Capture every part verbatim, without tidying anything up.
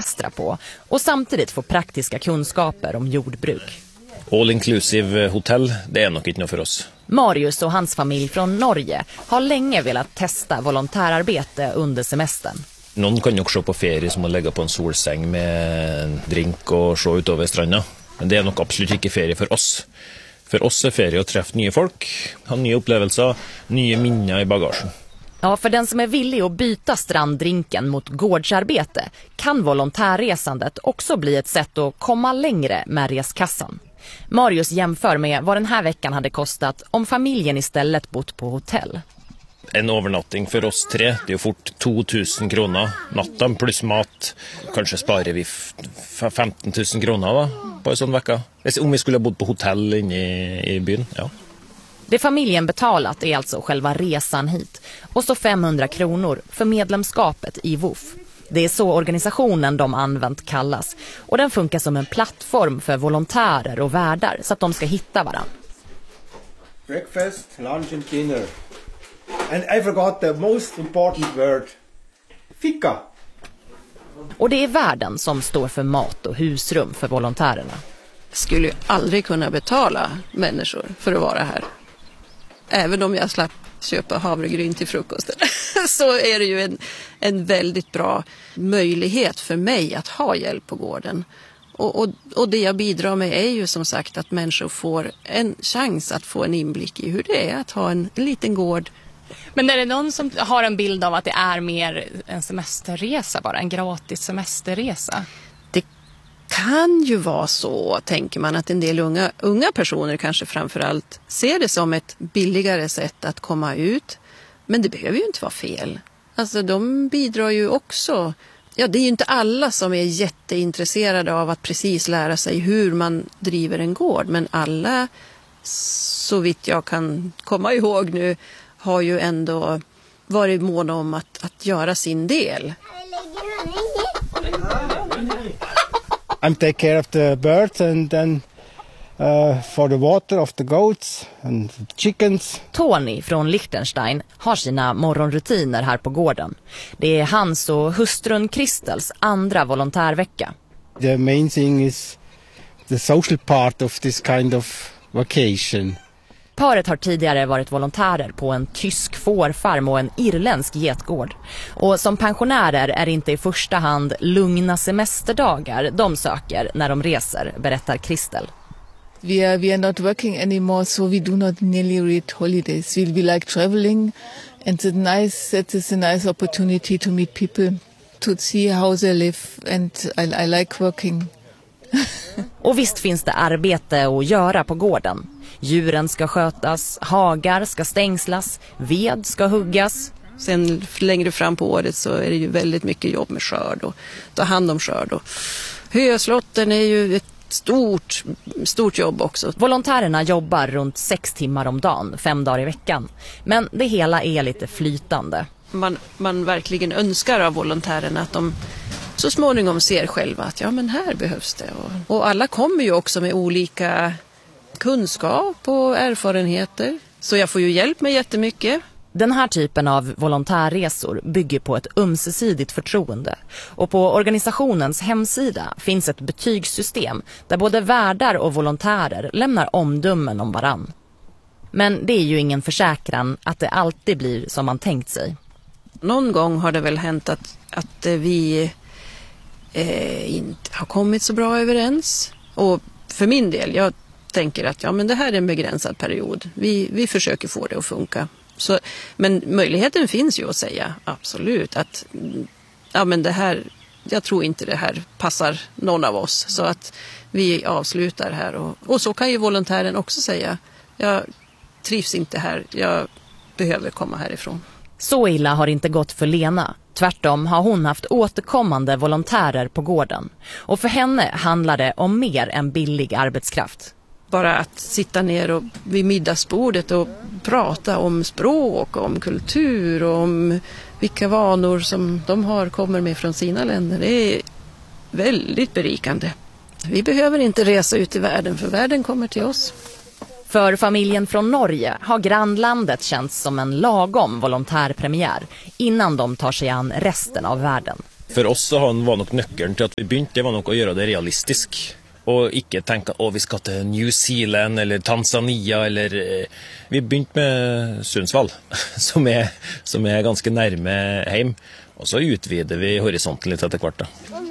semestra på och samtidigt få praktiska kunskaper om jordbruk. All inclusive hotell, det är nog inte något för oss. Marius och hans familj från Norge har länge velat testa volontärarbete under semestern. Någon kan ju också på ferie som att lägga på en solsäng med en drink och se ut över stranden. Men det är nog absolut inte ferie för oss. För oss är ferie att träffa nya folk, ha nya upplevelser, nya minnen i bagagen. Ja, för den som är villig att byta stranddrinken mot gårdsarbete kan volontärresandet också bli ett sätt att komma längre med reskassan. Marius jämför med vad den här veckan hade kostat om familjen istället bott på hotell. En övernattning för oss tre, det är ju fort två tusen kronor natten plus mat. Kanske sparar vi femton tusen kronor va, på en sån vecka. Om vi skulle ha bott på hotell inne i, i byn, ja. Det familjen betalat är alltså själva resan hit och så femhundra kronor för medlemskapet i V O F. Det är så organisationen de använt kallas och den funkar som en plattform för volontärer och värdar så att de ska hitta varandra. Breakfast, lunch and dinner. And I forgot the most important word. Fika. Och det är värden som står för mat och husrum för volontärerna. Skulle ju aldrig kunna betala människor för att vara här. Även om jag slapp köpa havregryn till frukosten så är det ju en, en väldigt bra möjlighet för mig att ha hjälp på gården. Och, och, och det jag bidrar med är ju som sagt att människor får en chans att få en inblick i hur det är att ha en, en liten gård. Men är det någon som har en bild av att det är mer en semesterresa, bara en gratis semesterresa? Det kan ju vara så, tänker man, att en del unga, unga personer kanske framförallt ser det som ett billigare sätt att komma ut. Men det behöver ju inte vara fel. Alltså de bidrar ju också. Ja, det är ju inte alla som är jätteintresserade av att precis lära sig hur man driver en gård. Men alla, så vitt jag kan komma ihåg nu, har ju ändå varit måna om att, att göra sin del. I'm take care of the birds and then uh, for the water of the goats and the chickens. Tony från Liechtenstein har sina morgonrutiner här på gården. Det är hans och hustrun Kristels andra volontärvecka. The main thing is the social part of this kind of vacation. Paret har tidigare varit volontärer på en tysk fårfarm och en irländsk getgård. Och som pensionärer är det inte i första hand lugna semesterdagar de söker när de reser, berättar Kristel. We are, we are not working anymore, so we do not nearly read holidays. We, we like traveling, and it's nice, it is a nice opportunity to meet people, to see how they live, and I, I like working. Och visst finns det arbete att göra på gården. Djuren ska skötas, hagar ska stängslas, ved ska huggas. Sen längre fram på året så är det ju väldigt mycket jobb med skörd och ta hand om skörd. Och höslotten är ju ett stort, stort jobb också. Volontärerna jobbar runt sex timmar om dagen, fem dagar i veckan. Men det hela är lite flytande. Man, man verkligen önskar av volontärerna att de så småningom ser själva att ja, men här behövs det. Och, och alla kommer ju också med olika kunskap och erfarenheter. Så jag får ju hjälp med jättemycket. Den här typen av volontärresor bygger på ett ömsesidigt förtroende. Och på organisationens hemsida finns ett betygssystem där både värdar och volontärer lämnar omdömen om varann. Men det är ju ingen försäkran att det alltid blir som man tänkt sig. Någon gång har det väl hänt att, att vi eh, inte har kommit så bra överens. Och för min del, jag tänker att ja, men det här är en begränsad period. Vi, vi försöker få det att funka. Så, men möjligheten finns ju att säga absolut att ja, men det här, jag tror inte det här passar någon av oss. Så att vi avslutar här. Och, och så kan ju volontären också säga jag trivs inte här, jag behöver komma härifrån. Så illa har inte gått för Lena. Tvärtom har hon haft återkommande volontärer på gården. Och för henne handlar det om mer än billig arbetskraft. Bara att sitta ner och vid middagsbordet och prata om språk, om kultur och om vilka vanor som de har kommer med från sina länder. Det är väldigt berikande. Vi behöver inte resa ut i världen, för världen kommer till oss. För familjen från Norge har grannlandet känts som en lagom volontärpremiär innan de tar sig an resten av världen. För oss så var nog nyckeln till att vi började, det var nog att göra det realistiskt. Och inte tänka att vi ska till New Zealand eller Tanzania. Eller, eh, vi började med Sundsvall, som är, som är ganska närme hem. Och så utvidar vi horisonten lite efter kvart.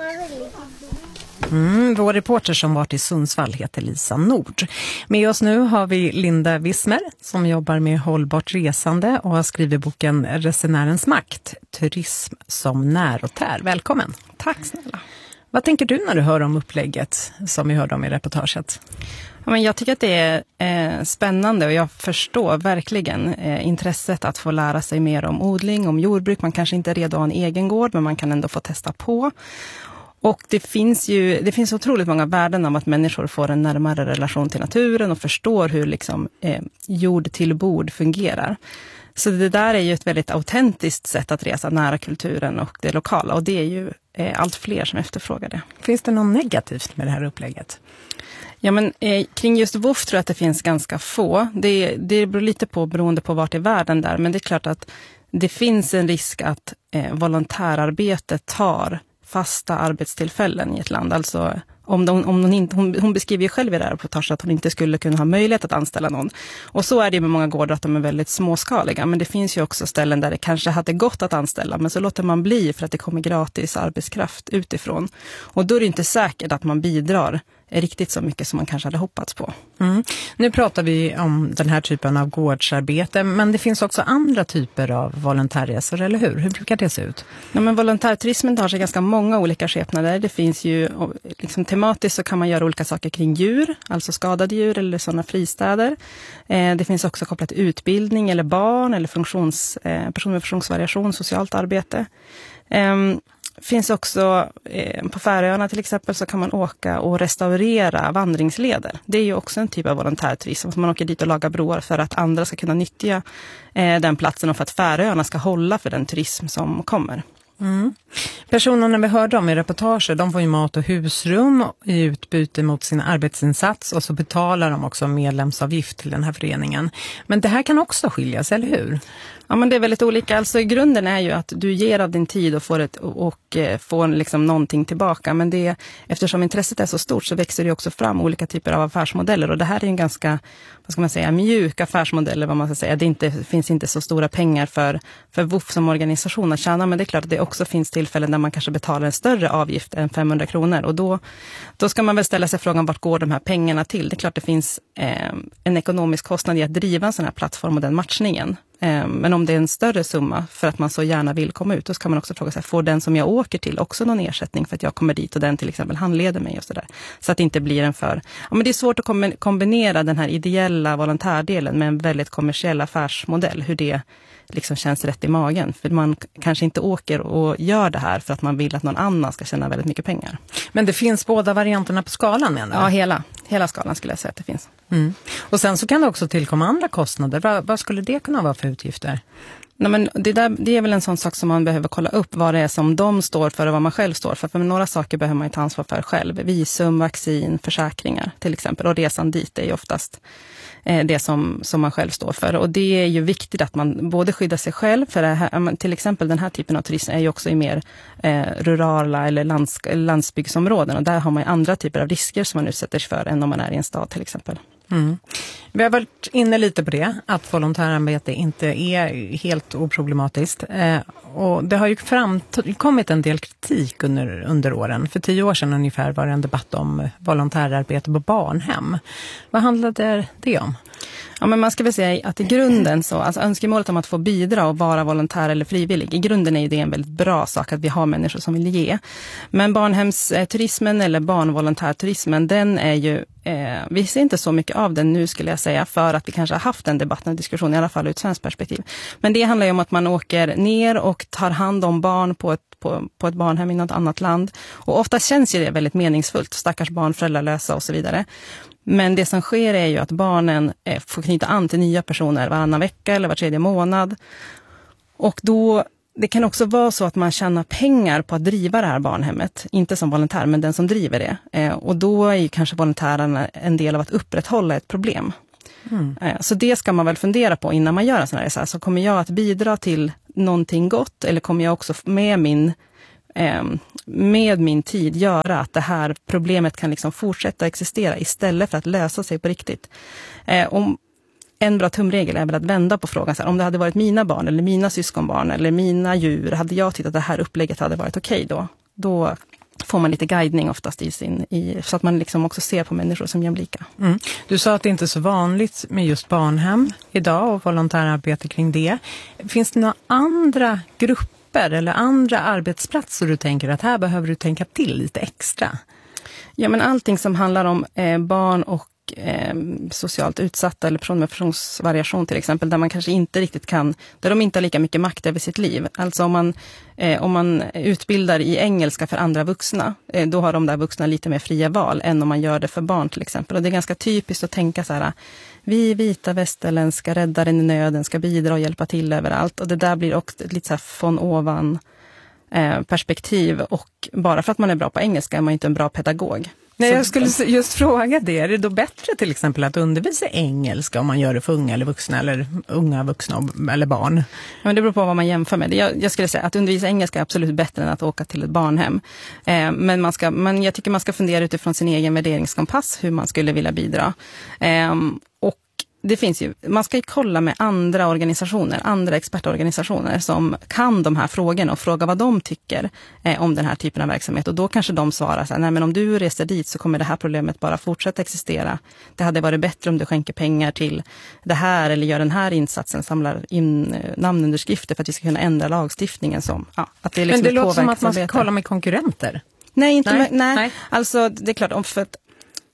Mm, vår reporter som varit i Sundsvall heter Lisa Nord. Med oss nu har vi Linda Wismer som jobbar med hållbart resande och har skrivit boken Resenärens makt, turism som när och tär. Välkommen. Tack snälla. Vad tänker du när du hör om upplägget som vi hörde om i reportaget? Ja, men jag tycker att det är eh, spännande och jag förstår verkligen eh, intresset att få lära sig mer om odling, om jordbruk. Man kanske inte är redo att ha en egen gård, men man kan ändå få testa på. Och det finns ju det finns otroligt många värden om att människor får en närmare relation till naturen och förstår hur liksom, eh, jord till bord fungerar. Så det där är ju ett väldigt autentiskt sätt att resa nära kulturen och det lokala. Och det är ju eh, allt fler som efterfrågar det. Finns det något negativt med det här upplägget? Ja, men eh, kring just W O F tror jag att det finns ganska få. Det, det beror lite på beroende på vart i världen där. Men det är klart att det finns en risk att eh, volontärarbete tar fasta arbetstillfällen i ett land. Alltså om, de, om hon, inte, hon, hon beskriver ju själv i det här reportaget att hon inte skulle kunna ha möjlighet att anställa någon. Och så är det med många gårdar att de är väldigt småskaliga. Men det finns ju också ställen där det kanske hade gått att anställa. Men så låter man bli för att det kommer gratis arbetskraft utifrån. Och då är det inte säkert att man bidrar riktigt så mycket som man kanske hade hoppats på. Mm. Nu pratar vi om den här typen av gårdsarbete, men det finns också andra typer av volontärresor, eller hur? Hur brukar det se ut? Ja, men volontärturismen tar sig ganska många olika skepnader. Det finns ju, liksom tematiskt så kan man göra olika saker kring djur, alltså skadade djur eller sådana fristäder. Eh, det finns också kopplat till utbildning eller barn eller funktions, eh, person med funktionsvariation, socialt arbete. Eh, finns också eh, på Färöarna till exempel så kan man åka och restaurera vandringsleder. Det är ju också en typ av volontärturism. Man åker dit och lagar broar för att andra ska kunna nyttja eh, den platsen och för att Färöarna ska hålla för den turism som kommer. Mm. Personerna vi hörde om i reportager, de får ju mat och husrum i utbyte mot sin arbetsinsats och så betalar de också medlemsavgift till den här föreningen. Men det här kan också skiljas, eller hur? Ja, men det är väldigt olika. Alltså i grunden är ju att du ger av din tid och får, ett, och, och får liksom någonting tillbaka. Men det, eftersom intresset är så stort så växer det också fram olika typer av affärsmodeller. Och det här är en ganska, vad ska man säga, mjuk affärsmodell, vad man ska säga. Det inte, finns inte så stora pengar för, för W O F som organisation att tjäna. Men det är klart att det också finns tillfällen där man kanske betalar en större avgift än femhundra kronor. Och då, då ska man väl ställa sig frågan, vart går de här pengarna till? Det är klart det finns eh, en ekonomisk kostnad i att driva en sån här plattform och den matchningen. Men om det är en större summa för att man så gärna vill komma ut, då ska man också fråga sig, får den som jag åker till också någon ersättning för att jag kommer dit och den till exempel handleder mig och sådär. Så att det inte blir en för... Ja, men det är svårt att kombinera den här ideella volontärdelen med en väldigt kommersiell affärsmodell. Hur det liksom känns rätt i magen. För man kanske inte åker och gör det här för att man vill att någon annan ska tjäna väldigt mycket pengar. Men det finns båda varianterna på skalan, menar du? Ja, hela, hela skalan skulle jag säga att det finns. Mm. Och sen så kan det också tillkomma andra kostnader. Vad, vad skulle det kunna vara för utgifter? Nej, men det, där, det är väl en sån sak som man behöver kolla upp, vad det är som de står för och vad man själv står för. För några saker behöver man ju ta ansvar för själv. Visum, vaccin, försäkringar till exempel. Och resan dit är ju oftast eh, det som, som man själv står för. Och det är ju viktigt att man både skyddar sig själv. För det här, till exempel den här typen av turism är ju också i mer eh, rurala eller lands, landsbygdsområden. Och där har man ju andra typer av risker som man utsätter sig för än om man är i en stad till exempel. Mm. Vi har varit inne lite på det, att volontärarbete inte är helt oproblematiskt. Eh, och det har ju framkommit en del kritik under, under åren. För tio år sedan ungefär var det en debatt om volontärarbete på barnhem. Vad handlade det om? Ja, men man ska väl säga att i grunden så, alltså önskemålet om att få bidra och vara volontär eller frivillig, i grunden är ju det en väldigt bra sak att vi har människor som vill ge. Men barnhemsturismen eller barnvolontärturismen, den är ju, eh, vi ser inte så mycket av den nu skulle jag säga, för att vi kanske har haft en debatt, en diskussion i alla fall ur ett svenskt perspektiv. Men det handlar ju om att man åker ner och tar hand om barn på ett På, på ett barnhem i något annat land. Och ofta känns ju det väldigt meningsfullt. Stackars barn, föräldralösa och så vidare. Men det som sker är ju att barnen eh, får knyta an till nya personer varannan vecka eller var tredje månad. Och då, det kan också vara så att man tjänar pengar på att driva det här barnhemmet. Inte som volontär, men den som driver det. Eh, och då är ju kanske volontärerna en del av att upprätthålla ett problem. Mm. Eh, så det ska man väl fundera på innan man gör en sån här resa. Så kommer jag att bidra till någonting gott, eller kommer jag också med min eh, med min tid göra att det här problemet kan liksom fortsätta existera istället för att lösa sig på riktigt. Eh, om En bra tumregel är väl att vända på frågan. Så här, om det hade varit mina barn eller mina syskonbarn eller mina djur, hade jag tyckt att det här upplägget hade varit okej okay då? Då får man lite guidning oftast i sin, i, så att man liksom också ser på människor som jämlika. Mm. Du sa att det inte är så vanligt med just barnhem idag och volontärarbete kring det. Finns det några andra grupper eller andra arbetsplatser du tänker att här behöver du tänka till lite extra? Ja, men allting som handlar om eh, barn och Eh, socialt utsatta eller personer med funktionsvariation till exempel, där man kanske inte riktigt kan, där de inte har lika mycket makt över sitt liv. Alltså om man, eh, om man utbildar i engelska för andra vuxna, eh, då har de där vuxna lite mer fria val än om man gör det för barn till exempel. Och det är ganska typiskt att tänka så här: vi vita västerländska räddaren i nöden ska bidra och hjälpa till överallt. Och det där blir också ett lite så här från ovan eh, perspektiv, och bara för att man är bra på engelska är man inte en bra pedagog. Nej, jag skulle just fråga det. Är det då bättre till exempel att undervisa engelska om man gör det för unga eller vuxna eller unga vuxna eller barn? Ja, men det beror på vad man jämför med. Jag, jag skulle säga att undervisa engelska är absolut bättre än att åka till ett barnhem. Eh, men man ska, man, jag tycker man ska fundera utifrån sin egen värderingskompass hur man skulle vilja bidra. Eh, och det finns ju, man ska ju kolla med andra organisationer, andra expertorganisationer som kan de här frågorna och fråga vad de tycker eh, om den här typen av verksamhet. Och då kanske de svarar så här: nej, men om du reser dit så kommer det här problemet bara fortsätta existera. Det hade varit bättre om du skänker pengar till det här eller gör den här insatsen, samlar in eh, namnunderskrifter för att vi ska kunna ändra lagstiftningen. Som, ja, att det är liksom. Men det låter som att man ska kolla med konkurrenter. Nej, inte nej, med, nej. nej. Alltså det är klart, om för att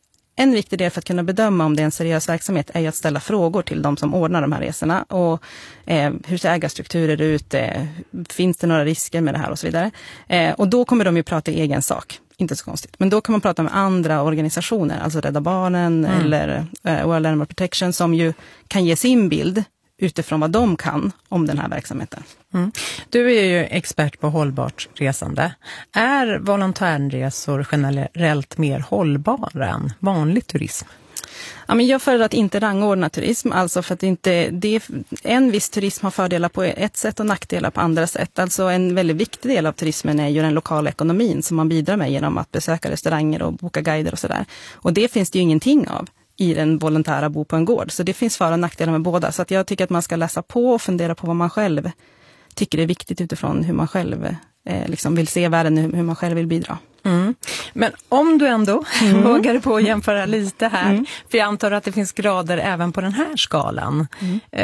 en viktig del för att kunna bedöma om det är en seriös verksamhet är ju att ställa frågor till de som ordnar de här resorna. Och eh, hur ser ägarstrukturer ut? Eh, finns det några risker med det här och så vidare? Eh, och då kommer de ju prata i egen sak. Inte så konstigt. Men då kan man prata med andra organisationer, alltså Rädda Barnen mm. eller eh, World Animal Protection, som ju kan ge sin bild utifrån vad de kan om den här verksamheten. Mm. Du är ju expert på hållbart resande. Är volontärresor generellt mer hållbara än vanlig turism? Ja, men jag föredrar att inte rangordna turism, alltså för att inte, det, en viss turism har fördelar på ett sätt och nackdelar på andra sätt. Alltså en väldigt viktig del av turismen är ju den lokala ekonomin som man bidrar med genom att besöka restauranger och boka guider och sådär. Och det finns det ju ingenting av i den volontära bo på en gård. Så det finns för- och nackdelar med båda. Så att jag tycker att man ska läsa på och fundera på vad man själv tycker är viktigt utifrån hur man själv eh, liksom vill se världen, hur man själv vill bidra. Mm. Men om du ändå mm. vågar på att jämföra lite här, mm. för jag antar att det finns grader även på den här skalan. Mm. Eh,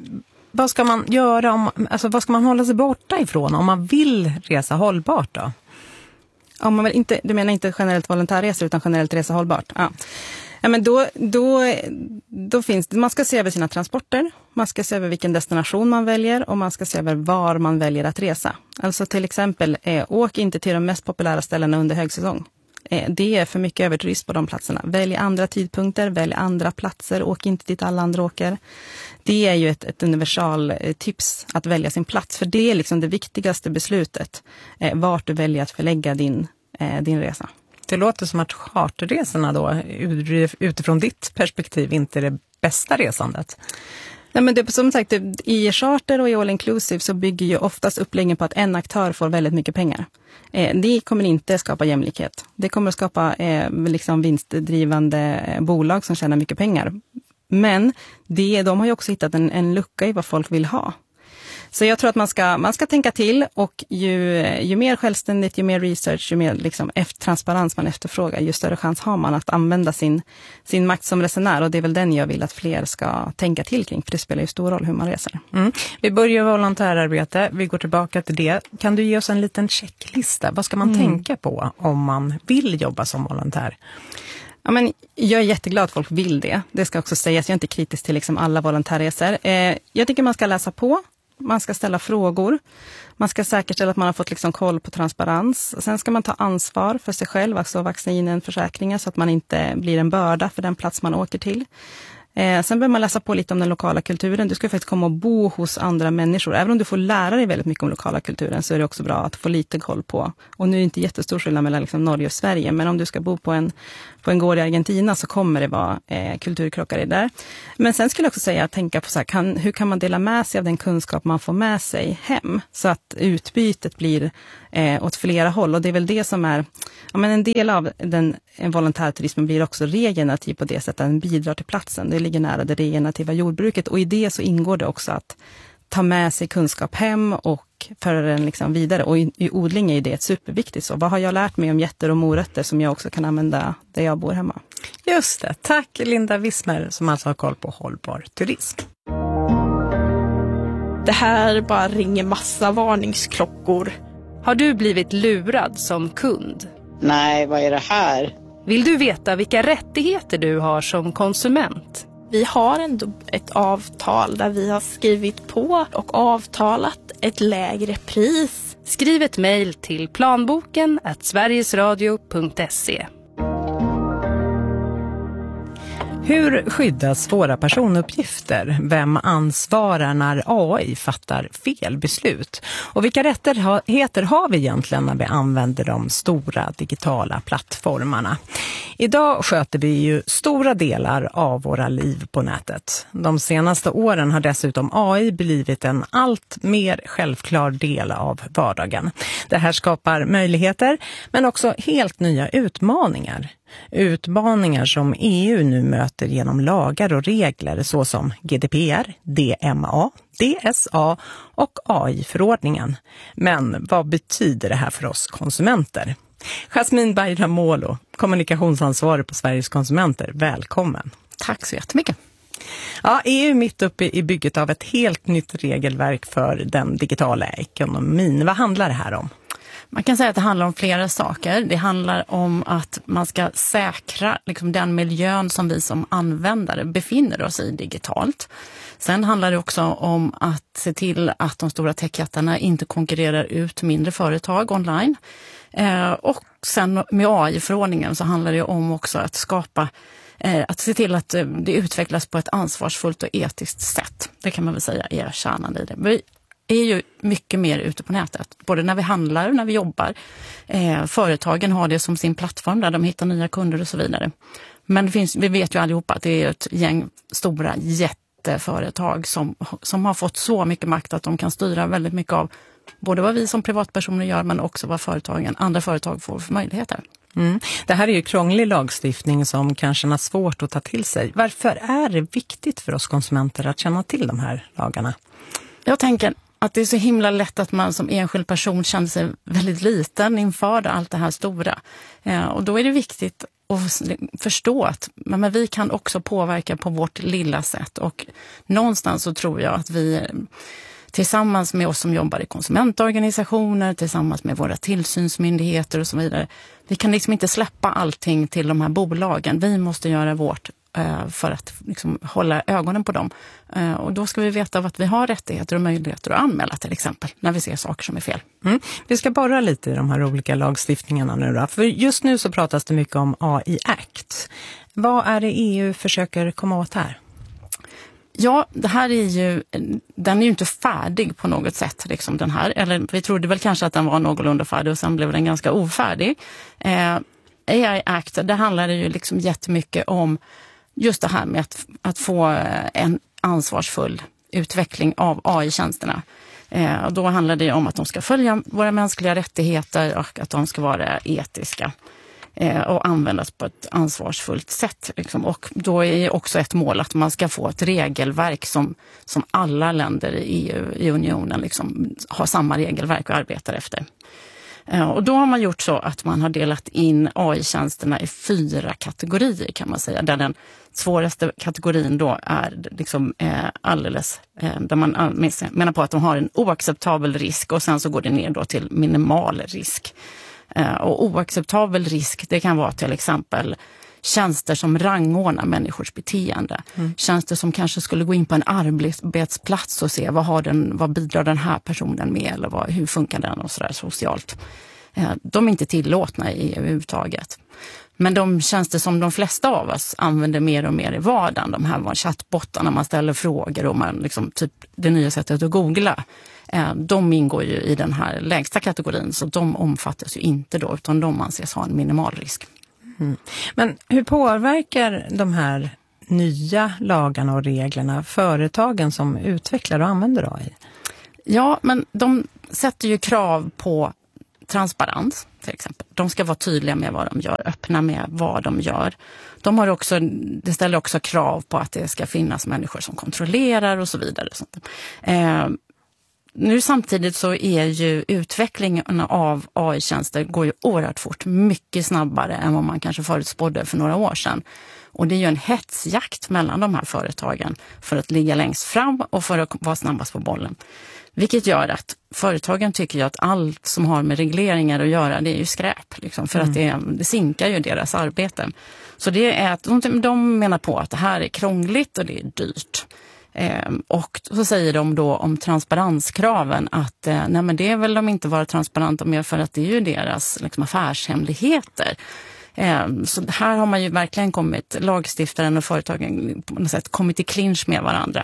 vad ska man göra om, alltså vad ska man hålla sig borta ifrån om man vill resa hållbart då? Om man vill inte, du menar inte generellt volontärresor utan generellt resa hållbart? Ja. Ja, men då, då, då finns det, man ska se över sina transporter, man ska se över vilken destination man väljer och man ska se över var man väljer att resa. Alltså till exempel, eh, åk inte till de mest populära ställena under högsäsong. Eh, det är för mycket överturism på de platserna. Välj andra tidpunkter, välj andra platser, åk inte dit alla andra åker. Det är ju ett, ett universal eh, tips att välja sin plats, för det är liksom det viktigaste beslutet, eh, vart du väljer att förlägga din, eh, din resa. Det låter som att charterresorna då, utifrån ditt perspektiv, inte är det bästa resandet. Nej, men det, som sagt, i charter och i all inclusive så bygger ju oftast uppläggen på att en aktör får väldigt mycket pengar. Eh, det kommer inte skapa jämlikhet. Det kommer att skapa eh, liksom vinstdrivande bolag som tjänar mycket pengar. Men det, de har ju också hittat en, en lucka i vad folk vill ha. Så jag tror att man ska, man ska tänka till, och ju, ju mer självständigt, ju mer research, ju mer liksom efter, transparens man efterfrågar, ju större chans har man att använda sin, sin makt som resenär. Och det är väl den jag vill att fler ska tänka till kring, för det spelar ju stor roll hur man reser. Mm. Vi börjar volontärarbete, vi går tillbaka till det. Kan du ge oss en liten checklista? Vad ska man mm. tänka på om man vill jobba som volontär? Ja, men jag är jätteglad att folk vill det. Det ska också sägas, jag är inte kritisk till liksom alla volontärresor. Eh, jag tycker man ska läsa på. Man ska ställa frågor. Man ska säkerställa att man har fått liksom koll på transparens. Sen ska man ta ansvar för sig själv, alltså vaccinen, försäkringar, så att man inte blir en börda för den plats man åker till. Eh, sen behöver man läsa på lite om den lokala kulturen. Du ska faktiskt komma och bo hos andra människor. Även om du får lära dig väldigt mycket om lokala kulturen, så är det också bra att få lite koll på. Och nu är det inte jättestor skillnad mellan liksom Norge och Sverige. Men om du ska bo på en, på en gård i Argentina så kommer det vara eh, kulturkrockar i där. Men sen skulle jag också säga att tänka på så här, kan, hur kan man dela med sig av den kunskap man får med sig hem? Så att utbytet blir eh, åt flera håll. Och det är väl det som är, ja, men en del av den volontärturismen blir också regenerativ på det sättet att den bidrar till platsen. Det ligger nära det regenerativa jordbruket, och i det så ingår det också att ta med sig kunskap hem och föra den liksom vidare. Och i, i odling är det superviktigt. Så vad har jag lärt mig om jätter och morötter som jag också kan använda där jag bor hemma? Just det. Tack Linda Wissmer som alltså har koll på hållbar turism. Det här bara ringer massa varningsklockor. Har du blivit lurad som kund? Nej, vad är det här? Vill du veta vilka rättigheter du har som konsument? Vi har ändå ett avtal där vi har skrivit på och avtalat ett lägre pris. Skriv ett mejl till planboken at sverigesradio punkt se. Hur skyddas våra personuppgifter? Vem ansvarar när A I fattar fel beslut? Och vilka rättigheter har vi egentligen när vi använder de stora digitala plattformarna? Idag sköter vi ju stora delar av våra liv på nätet. De senaste åren har dessutom A I blivit en allt mer självklar del av vardagen. Det här skapar möjligheter men också helt nya utmaningar. Utmaningar som E U nu möter genom lagar och regler såsom G D P R, D M A, D S A och A I-förordningen. Men vad betyder det här för oss konsumenter? Jasmine Bayramoglu, kommunikationsansvarig på Sveriges konsumenter, välkommen. Tack så jättemycket. Ja, E U är mitt uppe i bygget av ett helt nytt regelverk för den digitala ekonomin. Vad handlar det här om? Man kan säga att det handlar om flera saker. Det handlar om att man ska säkra liksom, den miljön som vi som användare befinner oss i digitalt. Sen handlar det också om att se till att de stora techjättarna inte konkurrerar ut mindre företag online. Eh, och sen med A I-förordningen så handlar det om också att skapa, eh, att se till att det utvecklas på ett ansvarsfullt och etiskt sätt. Det kan man väl säga är kärnan i det. Vi är ju mycket mer ute på nätet, både när vi handlar och när vi jobbar. Eh, företagen har det som sin plattform där de hittar nya kunder och så vidare. Men det finns, vi vet ju allihopa att det är ett gäng stora jätteföretag som, som har fått så mycket makt att de kan styra väldigt mycket av både vad vi som privatpersoner gör men också vad företagen, andra företag får för möjligheter. Mm. Det här är ju krånglig lagstiftning som kanske är svårt att ta till sig. Varför är det viktigt för oss konsumenter att känna till de här lagarna? Jag tänker att det är så himla lätt att man som enskild person känner sig väldigt liten inför allt det här stora. Eh, och då är det viktigt att förstå att men vi kan också påverka på vårt lilla sätt. Och någonstans så tror jag att vi tillsammans med oss som jobbar i konsumentorganisationer, tillsammans med våra tillsynsmyndigheter och så vidare, vi kan liksom inte släppa allting till de här bolagen. Vi måste göra vårt för att liksom hålla ögonen på dem. Och då ska vi veta att vi har rättigheter och möjligheter att anmäla till exempel när vi ser saker som är fel. Mm. Vi ska borra lite i de här olika lagstiftningarna nu då. För just nu så pratas det mycket om A I Act. Vad är det E U försöker komma åt här? Ja, det här är ju, den är ju inte färdig på något sätt, liksom den här. Eller vi trodde väl kanske att den var någorlunda färdig och sen blev den ganska ofärdig. Eh, A I Act, det handlar ju liksom jättemycket om just det här med att, att få en ansvarsfull utveckling av A I-tjänsterna. Eh, och då handlar det om att de ska följa våra mänskliga rättigheter och att de ska vara etiska eh, och användas på ett ansvarsfullt sätt. Liksom. Och då är också ett mål att man ska få ett regelverk som, som alla länder i E U, i unionen liksom, har samma regelverk och arbetar efter. Och då har man gjort så att man har delat in A I-tjänsterna i fyra kategorier kan man säga. Där den svåraste kategorin då är liksom eh, alldeles, eh, där man menar på att de har en oacceptabel risk och sen så går det ner då till minimal risk. Eh, och oacceptabel risk, det kan vara till exempel tjänster som rangordnar människors beteende. Mm. Tjänster som kanske skulle gå in på en arbetsplats och se vad, har den, vad bidrar den här personen med eller vad, hur funkar den och sådär socialt. Eh, de är inte tillåtna i E U överhuvudtaget. Men de tjänster som de flesta av oss använder mer och mer i vardagen, de här var chattbottarna, man ställer frågor och man liksom typ det nya sättet att googla, eh, de ingår ju i den här lägsta kategorin så de omfattas ju inte då utan de anses ha en minimal risk. Mm. Men hur påverkar de här nya lagarna och reglerna företagen som utvecklar och använder A I? Ja, men de sätter ju krav på transparens till exempel. De ska vara tydliga med vad de gör, öppna med vad de gör. De har också, det ställer också krav på att det ska finnas människor som kontrollerar och så vidare. Eh, nu samtidigt så är ju utvecklingen av A I-tjänster går ju oerhört fort, mycket snabbare än vad man kanske förutspådde för några år sedan. Och det är ju en hetsjakt mellan de här företagen för att ligga längst fram och för att vara snabbast på bollen. Vilket gör att företagen tycker ju att allt som har med regleringar att göra, det är ju skräp. Liksom, för mm. att det, det sinkar ju deras arbete. Så det är att de, de menar på att det här är krångligt och det är dyrt. Eh, och så säger de då om transparenskraven att eh, nej men det vill de inte vara transparenta med för att det är ju deras liksom, affärshemligheter. Eh, så här har man ju verkligen kommit, lagstiftaren och företagen på något sätt kommit i clinch med varandra.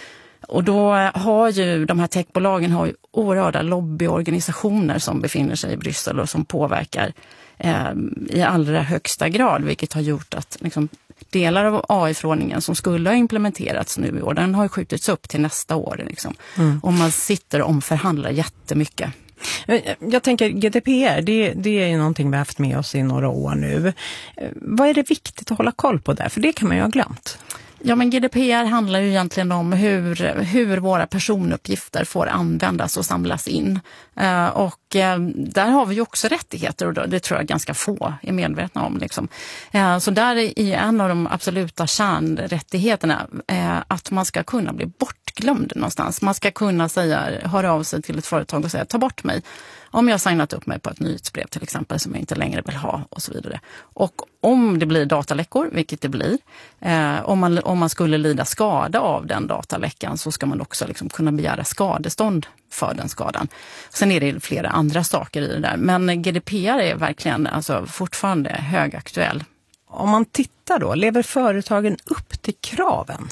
Och då har ju de här techbolagen har ju oerhörda lobbyorganisationer som befinner sig i Bryssel och som påverkar eh, i allra högsta grad, vilket har gjort att liksom, delar av A I-förordningen som skulle ha implementerats nu i år, den har skjutits upp till nästa år. Liksom. Mm. Och man sitter och omförhandlar jättemycket. Jag tänker G D P R, det, det är ju någonting vi har haft med oss i några år nu. Vad är det viktigt att hålla koll på där? För det kan man ju ha glömt. Ja, men G D P R handlar ju egentligen om hur, hur våra personuppgifter får användas och samlas in. Eh, och eh, där har vi ju också rättigheter och det tror jag ganska få är medvetna om. Liksom. Eh, så där är en av de absoluta kärnrättigheterna eh, att man ska kunna bli bortglömd någonstans. Man ska kunna säga, höra av sig till ett företag och säga ta bort mig. Om jag har signat upp mig på ett nyhetsbrev till exempel som jag inte längre vill ha och så vidare. Och om det blir dataläckor, vilket det blir, eh, om, man, om man skulle lida skada av den dataläckan så ska man också liksom kunna begära skadestånd för den skadan. Sen är det flera andra saker i det där. Men G D P R är verkligen alltså, fortfarande högaktuell. Om man tittar då, lever företagen upp till kraven?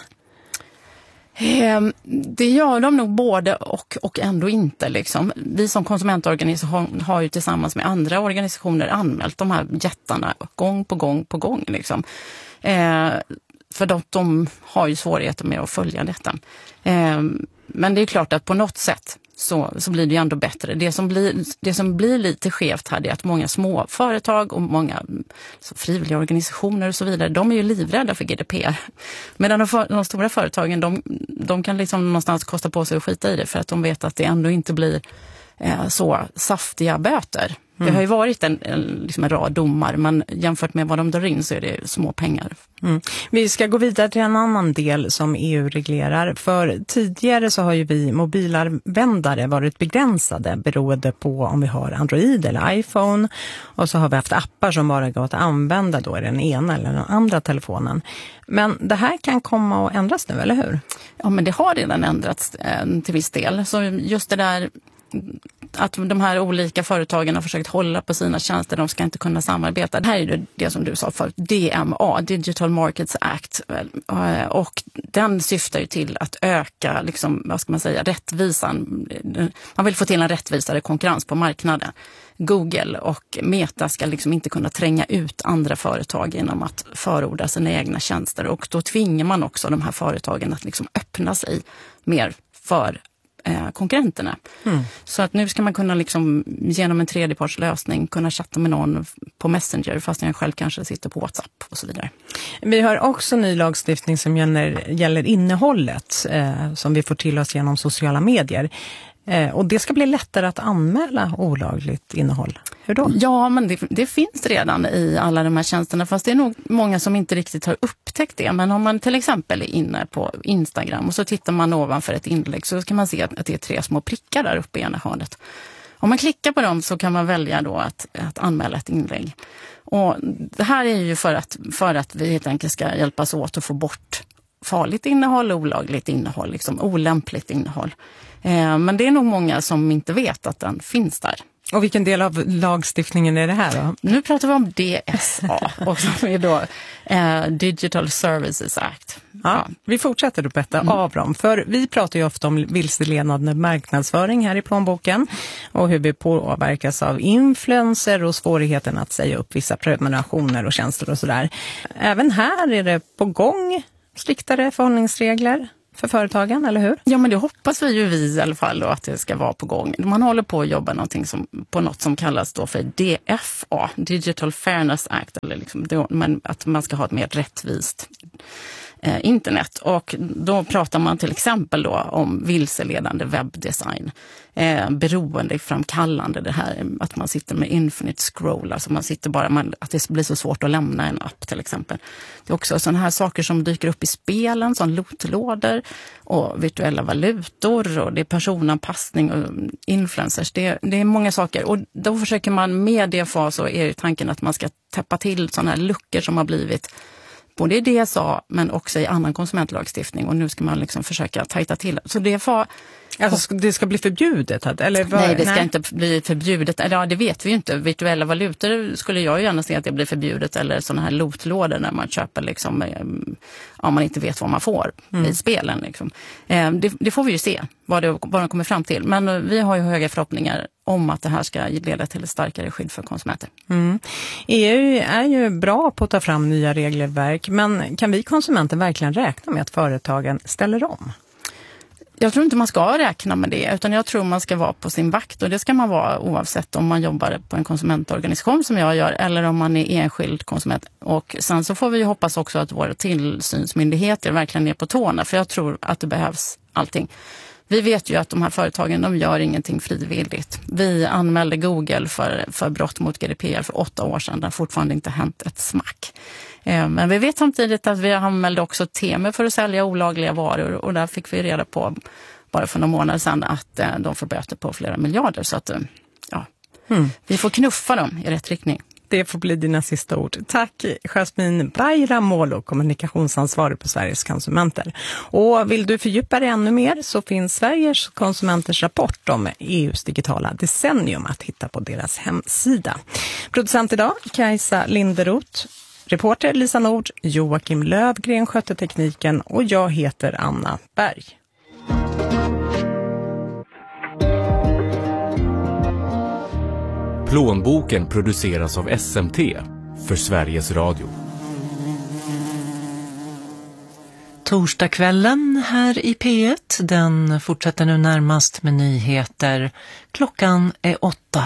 Det gör de nog både och, och ändå inte. Liksom. Vi som konsumentorganisation har ju tillsammans med andra organisationer anmält de här jättarna gång på gång på gång. Liksom. Eh, för de, de har ju svårigheter med att följa detta. Eh, men det är klart att på något sätt så, så blir det ju ändå bättre. Det som blir, det som blir lite skevt här är att många små företag och många så frivilliga organisationer och så vidare, de är ju livrädda för G D P R. Medan de, för, de stora företagen, de, de kan liksom någonstans kosta på sig att skita i det för att de vet att det ändå inte blir eh, så saftiga böter. Mm. Det har ju varit en, en, liksom en rad domar, men jämfört med vad de drar in så är det små pengar. Mm. Vi ska gå vidare till en annan del som E U reglerar. För tidigare så har ju vi mobilanvändare varit begränsade beroende på om vi har Android eller iPhone. Och så har vi haft appar som bara går att använda då i den ena eller den andra telefonen. Men det här kan komma att ändras nu, eller hur? Ja, men det har redan ändrats eh, till viss del. Så just det där att de här olika företagen har försökt hålla på sina tjänster, de ska inte kunna samarbeta. Det här är det, det som du sa förut, D M A, Digital Markets Act, och den syftar ju till att öka, liksom, vad ska man säga, rättvisan. Man vill få till en rättvisare konkurrens på marknaden. Google och Meta ska liksom inte kunna tränga ut andra företag genom att förorda sina egna tjänster, och då tvingar man också de här företagen att liksom öppna sig mer för konkurrenterna. Mm. Så att nu ska man kunna liksom, genom en tredjepartslösning kunna chatta med någon på Messenger fast jag själv kanske sitter på WhatsApp och så vidare. Vi har också ny lagstiftning som gäller, gäller innehållet eh, som vi får till oss genom sociala medier. Eh, och det ska bli lättare att anmäla olagligt innehåll. Hur då? Ja, men det, det finns redan i alla de här tjänsterna, fast det är nog många som inte riktigt har upptäckt det. Men om man till exempel är inne på Instagram och så tittar man ovanför ett inlägg så kan man se att, att det är tre små prickar där uppe i ena hörnet. Om man klickar på dem så kan man välja då att, att anmäla ett inlägg. Och det här är ju för att, för att vi helt enkelt ska hjälpas åt att få bort farligt innehåll, olagligt innehåll, liksom olämpligt innehåll. Eh, men det är nog många som inte vet att den finns där. Och vilken del av lagstiftningen är det här då? Nu pratar vi om D S A, och som är då eh, Digital Services Act. Ja, ja. Vi fortsätter att berätta mm. av dem. För vi pratar ju ofta om vilseledande marknadsföring här i plånboken. Och hur vi påverkas av influencer och svårigheten att säga upp vissa prenumerationer och tjänster och sådär. Även här är det på gång striktare förhållningsregler. för företagen, eller hur? Ja, men det hoppas vi ju vi i alla fall då, att det ska vara på gång. Man håller på att jobba någonting som, på något som kallas då för D F A, Digital Fairness Act, eller liksom, då, men att man ska ha ett mer rättvist eh, internet. Och då pratar man till exempel då om vilseledande webbdesign, eh, beroendeframkallande, det här att man sitter med infinite scroll, alltså man sitter bara, man, att det blir så svårt att lämna en app till exempel. Det är också sådana här saker som dyker upp i spelen, som lootlådor och virtuella valutor, och det är personanpassning och influencers. Det, det är många saker, och då försöker man med D F A, så är ju tanken att man ska täppa till sådana här luckor som har blivit både i D S A men också i annan konsumentlagstiftning, och nu ska man liksom försöka tajta till. Så D F A, alltså det ska bli förbjudet? Eller vad? Nej, det ska Nej. inte bli förbjudet. Ja, det vet vi ju inte. Virtuella valutor skulle jag ju gärna se att det blir förbjudet, eller sådana här lootlådor när man köper liksom, om man inte vet vad man får mm. i spelen. Liksom. Det, det får vi ju se vad, det, vad de kommer fram till. Men vi har ju höga förhoppningar om att det här ska leda till ett starkare skydd för konsumenter. Mm. E U är ju bra på att ta fram nya regelverk, men kan vi konsumenter verkligen räkna med att företagen ställer om? Jag tror inte man ska räkna med det, utan jag tror man ska vara på sin vakt, och det ska man vara oavsett om man jobbar på en konsumentorganisation som jag gör, eller om man är enskild konsument. Och sen så får vi ju hoppas också att våra tillsynsmyndigheter verkligen är på tårna, för jag tror att det behövs allting. Vi vet ju att de här företagen, de gör ingenting frivilligt. Vi anmälde Google för, för brott mot G D P R för åtta år sedan. Det har fortfarande inte hänt ett smack. Men vi vet samtidigt att vi anmälde också Temu för att sälja olagliga varor, och där fick vi reda på bara för några månader sedan att de får böter på flera miljarder. Så att ja, mm. vi får knuffa dem i rätt riktning. Det får bli dina sista ord. Tack Jasmin Bayramoglu, kommunikationsansvarig på Sveriges konsumenter. Och vill du fördjupa dig ännu mer, så finns Sveriges konsumenters rapport om E U:s digitala decennium att hitta på deras hemsida. Producent idag Kajsa Linderoth, reporter Lisa Nord, Joakim Lövgren skötte tekniken, och jag heter Anna Berg. Plånboken produceras av S M T för Sveriges Radio. Torsdagskvällen här i P ett, den fortsätter nu närmast med nyheter. Klockan är åtta.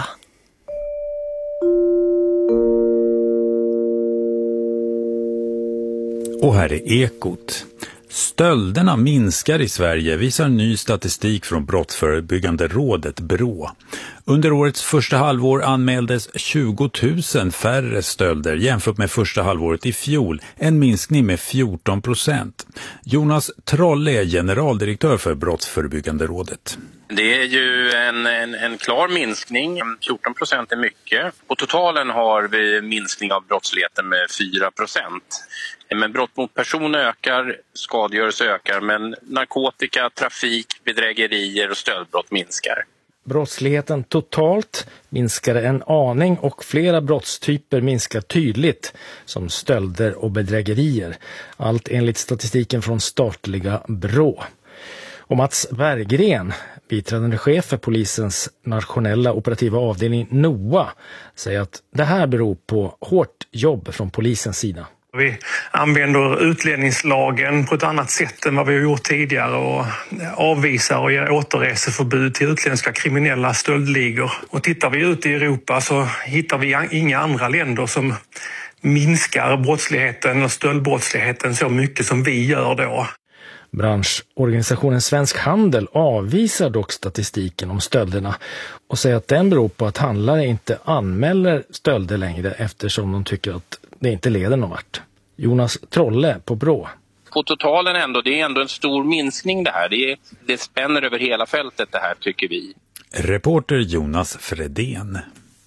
Och här är Ekot. Stölderna minskar i Sverige, visar ny statistik från Brottsförebyggande rådet Brå. Under årets första halvår anmäldes tjugo tusen färre stölder jämfört med första halvåret i fjol, en minskning med fjorton procent. Jonas Trolle är generaldirektör för Brottsförebyggande rådet. Det är ju en, en, en klar minskning, fjorton procent är mycket. På totalen har vi minskning av brottsligheten med fyra procent. Men brott mot person ökar, skadegörelse ökar, men narkotika, trafik, bedrägerier och stöldbrott minskar. Brottsligheten totalt minskar en aning, och flera brottstyper minskar tydligt, som stölder och bedrägerier. Allt enligt statistiken från statliga Brå. Och Mats Berggren, biträdande chef för polisens nationella operativa avdelning NOA, säger att det här beror på hårt jobb från polisens sida. Vi använder utlämningslagen på ett annat sätt än vad vi har gjort tidigare, och avvisar och ger återreseförbud till utländska kriminella stöldligor. Och tittar vi ut i Europa så hittar vi inga andra länder som minskar brottsligheten och stöldbrottsligheten så mycket som vi gör då. Branschorganisationen Svensk Handel avvisar dock statistiken om stölderna och säger att den beror på att handlare inte anmäler stölder längre, eftersom de tycker att det inte leder någon vart. Jonas Trolle på Brå. På totalen ändå, det är ändå en stor minskning det här. Det, är, det spänner över hela fältet det här, tycker vi. Reporter Jonas Fredén.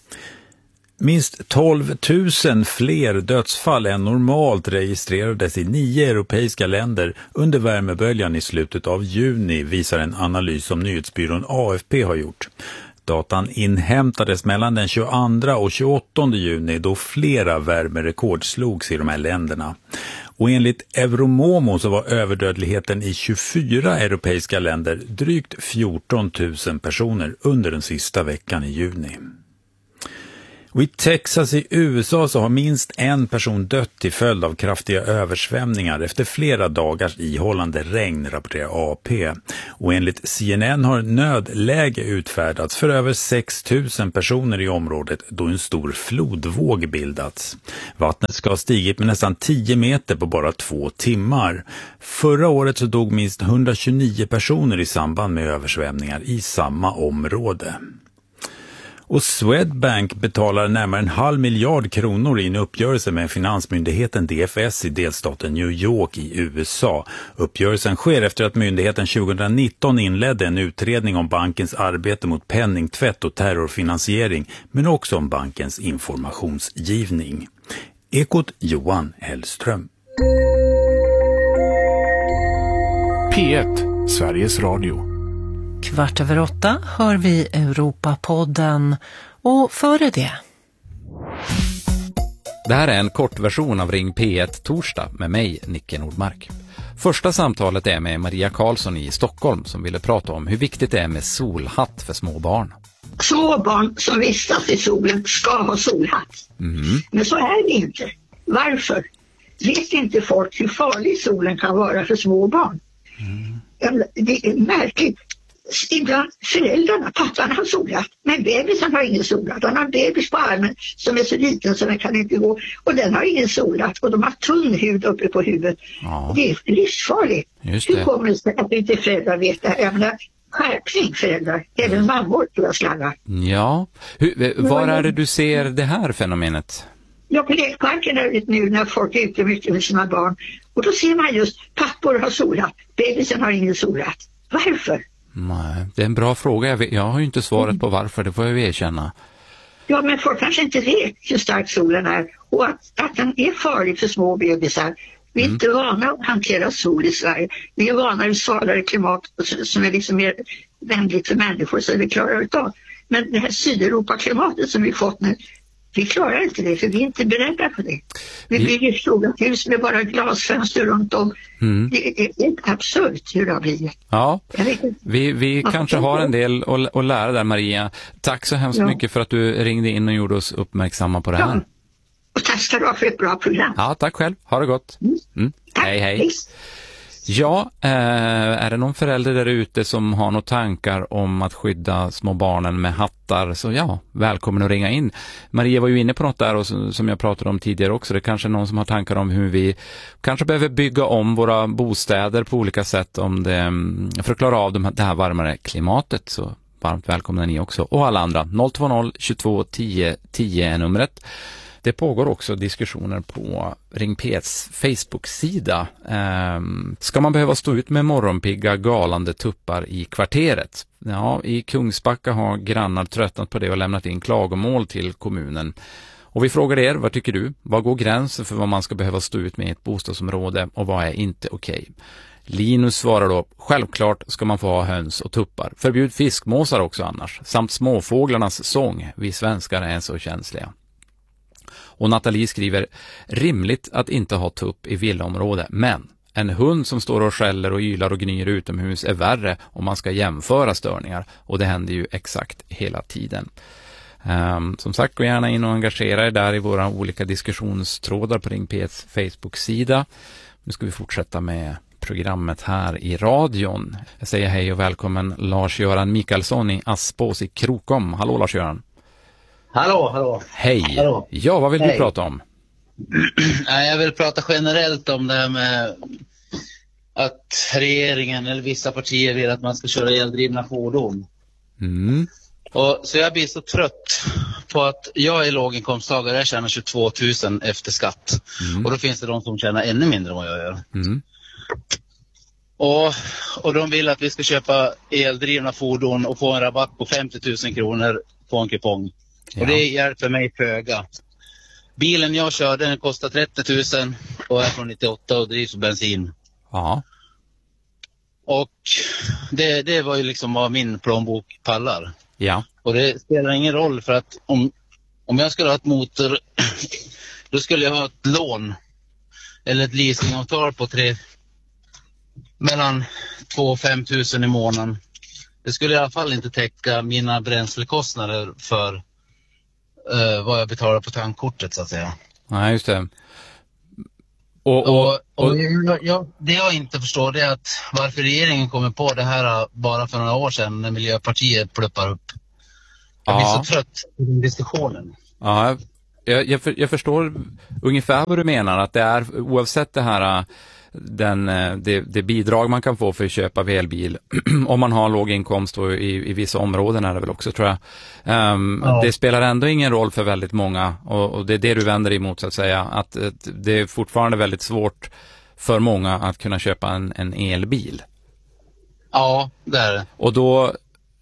Minst tolv tusen fler dödsfall än normalt registrerades i nio europeiska länder under värmeböljan i slutet av juni, visar en analys som nyhetsbyrån A F P har gjort. Datan inhämtades mellan den tjugoandra och tjugoåttonde juni, då flera värmerekord slogs i de här länderna. Och enligt Euromomo så var överdödligheten i tjugofyra europeiska länder drygt fjorton tusen personer under den sista veckan i juni. Och i Texas i U S A så har minst en person dött till följd av kraftiga översvämningar efter flera dagars ihållande regn, rapporterar A P. Och enligt C N N har nödläge utfärdats för över sex tusen personer i området då en stor flodvåg bildats. Vattnet ska ha stigit med nästan tio meter på bara två timmar. Förra året så dog minst hundratjugonio personer i samband med översvämningar i samma område. Och Swedbank betalar närmare en halv miljard kronor i en uppgörelse med finansmyndigheten D F S i delstaten New York i U S A. Uppgörelsen sker efter att myndigheten tjugonitton inledde en utredning om bankens arbete mot penningtvätt och terrorfinansiering, men också om bankens informationsgivning. Ekot Johan Hellström. P ett, Sveriges Radio. Kvart över åtta hör vi Europapodden och före det. Det här är en kortversion av Ring P ett torsdag med mig, Nicke Nordmark. Första samtalet är med Maria Karlsson i Stockholm som ville prata om hur viktigt det är med solhatt för små barn. Små barn som vistas i solen ska ha solhatt. Mm. Men så är det inte. Varför? Vet inte folk hur farlig solen kan vara för små barn? Mm. Det är märkligt. Ibland föräldrarna, pappan har solhatt, men bebisen har ingen solhatt. Han har en bebis på armen som är så liten så den kan inte gå. Och den har ingen solhatt och de har tunn hud uppe på huvudet. Ja. Det är livsfarligt. Hur kommer det sig att inte föräldrar vet det här? Jag menar, skärpning föräldrar, även mammor tror jag slangar. Ja, hur, var är det du ser det här fenomenet? Ja, på lekparken är det nu när folk är ute mycket med sina barn. Och då ser man just, pappor har solhatt, bebisen har ingen solhatt. Varför? Nej, det är en bra fråga. Jag, jag har ju inte svaret på varför, det får jag erkänna. Ja, men folk kanske inte vet hur stark solen är och att, att den är farlig för små bebisar. Vi är mm. inte vana att hantera sol i Sverige. Vi är vana vid svalare klimat som är liksom mer vänligt för människor så vi klarar utav. Men det här Sydeuropa-klimatet som vi fått nu, vi klarar inte det för vi är inte beredda på det. Vi, vi... bygger stora hus med bara glasfönster runt om. Mm. Det är helt absurt hur det har blivit. Ja, vi, vi ja, kanske har en del att, att lära där, Maria. Tack så hemskt ja. mycket för att du ringde in och gjorde oss uppmärksamma på det här. Ja. Och tack ska du ha för ett bra program. Ja, tack själv. Ha det gott. Mm. Tack. Hej, hej. Ja, eh, är det någon förälder där ute som har några tankar om att skydda små barnen med hattar, så ja, välkommen att ringa in. Maria var ju inne på något där och som jag pratade om tidigare också. Det är kanske någon som har tankar om hur vi kanske behöver bygga om våra bostäder på olika sätt om det, för att klara av de här, det här varmare klimatet. Så varmt välkomna ni också. Och alla andra. noll två noll tjugotvå tio tio är numret. Det pågår också diskussioner på Ring P etts Facebook-sida. Ehm, ska man behöva stå ut med morgonpigga galande tuppar i kvarteret? Ja, i Kungsbacka har grannar tröttnat på det och lämnat in klagomål till kommunen. Och vi frågar er, vad tycker du? Vad går gränsen för vad man ska behöva stå ut med i ett bostadsområde och vad är inte okej? Linus svarar då, självklart ska man få ha höns och tuppar. Förbjud fiskmåsar också annars. Samt småfåglarnas sång. Vi svenskar är så känsliga. Och Nathalie skriver, rimligt att inte ha tupp i villaområde, men en hund som står och skäller och ylar och gnyr utomhus är värre om man ska jämföra störningar. Och det händer ju exakt hela tiden. Um, som sagt, gå gärna in och engagera er där i våra olika diskussionstrådar på Ring P etts Facebook-sida. Nu ska vi fortsätta med programmet här i radion. Jag säger hej och välkommen Lars-Göran Mikaelsson i Aspås i Krokom. Hallå Lars-Göran. Hallå, hallå. Hej. Hallå. Ja, vad vill Hej. du prata om? Jag vill prata generellt om det här med att regeringen eller vissa partier vill att man ska köra eldrivna fordon. Mm. Och så jag blir så trött på att jag är låginkomsttagare, jag tjänar tjugotvå tusen efter skatt. Mm. Och då finns det de som tjänar ännu mindre än vad jag gör. Mm. Och, och de vill att vi ska köpa eldrivna fordon och få en rabatt på femtio tusen kronor på en kupong. Ja. Och det hjälper mig föga. Bilen jag kör, den kostar trettio tusen och är från nittioåtta och drivs på bensin. Ja. Och det, det var ju liksom vad min plånbok pallar. Ja. Och det spelar ingen roll för att om, om jag skulle ha ett motor då skulle jag ha ett lån eller ett leasingavtal på tre mellan två och fem tusen i månaden. Det skulle i alla fall inte täcka mina bränslekostnader för eh, vad jag betalar på tankkortet så att säga. Nej, just det. Och, och, och, och jag, jag, det jag inte förstår det är att varför regeringen kommer på det här bara för några år sedan när Miljöpartiet pluppar upp. Jag blir ja. så trött på den diskussionen. Ja, jag, jag, för, jag förstår ungefär vad du menar, att det är oavsett det här den, det, det bidrag man kan få för att köpa elbil om man har låg inkomst och i, i vissa områden är det väl också tror jag. Um, ja. Det spelar ändå ingen roll för väldigt många och, och det är det du vänder emot så att säga, att, att det är fortfarande väldigt svårt för många att kunna köpa en, en elbil. Ja, det är det. Och då,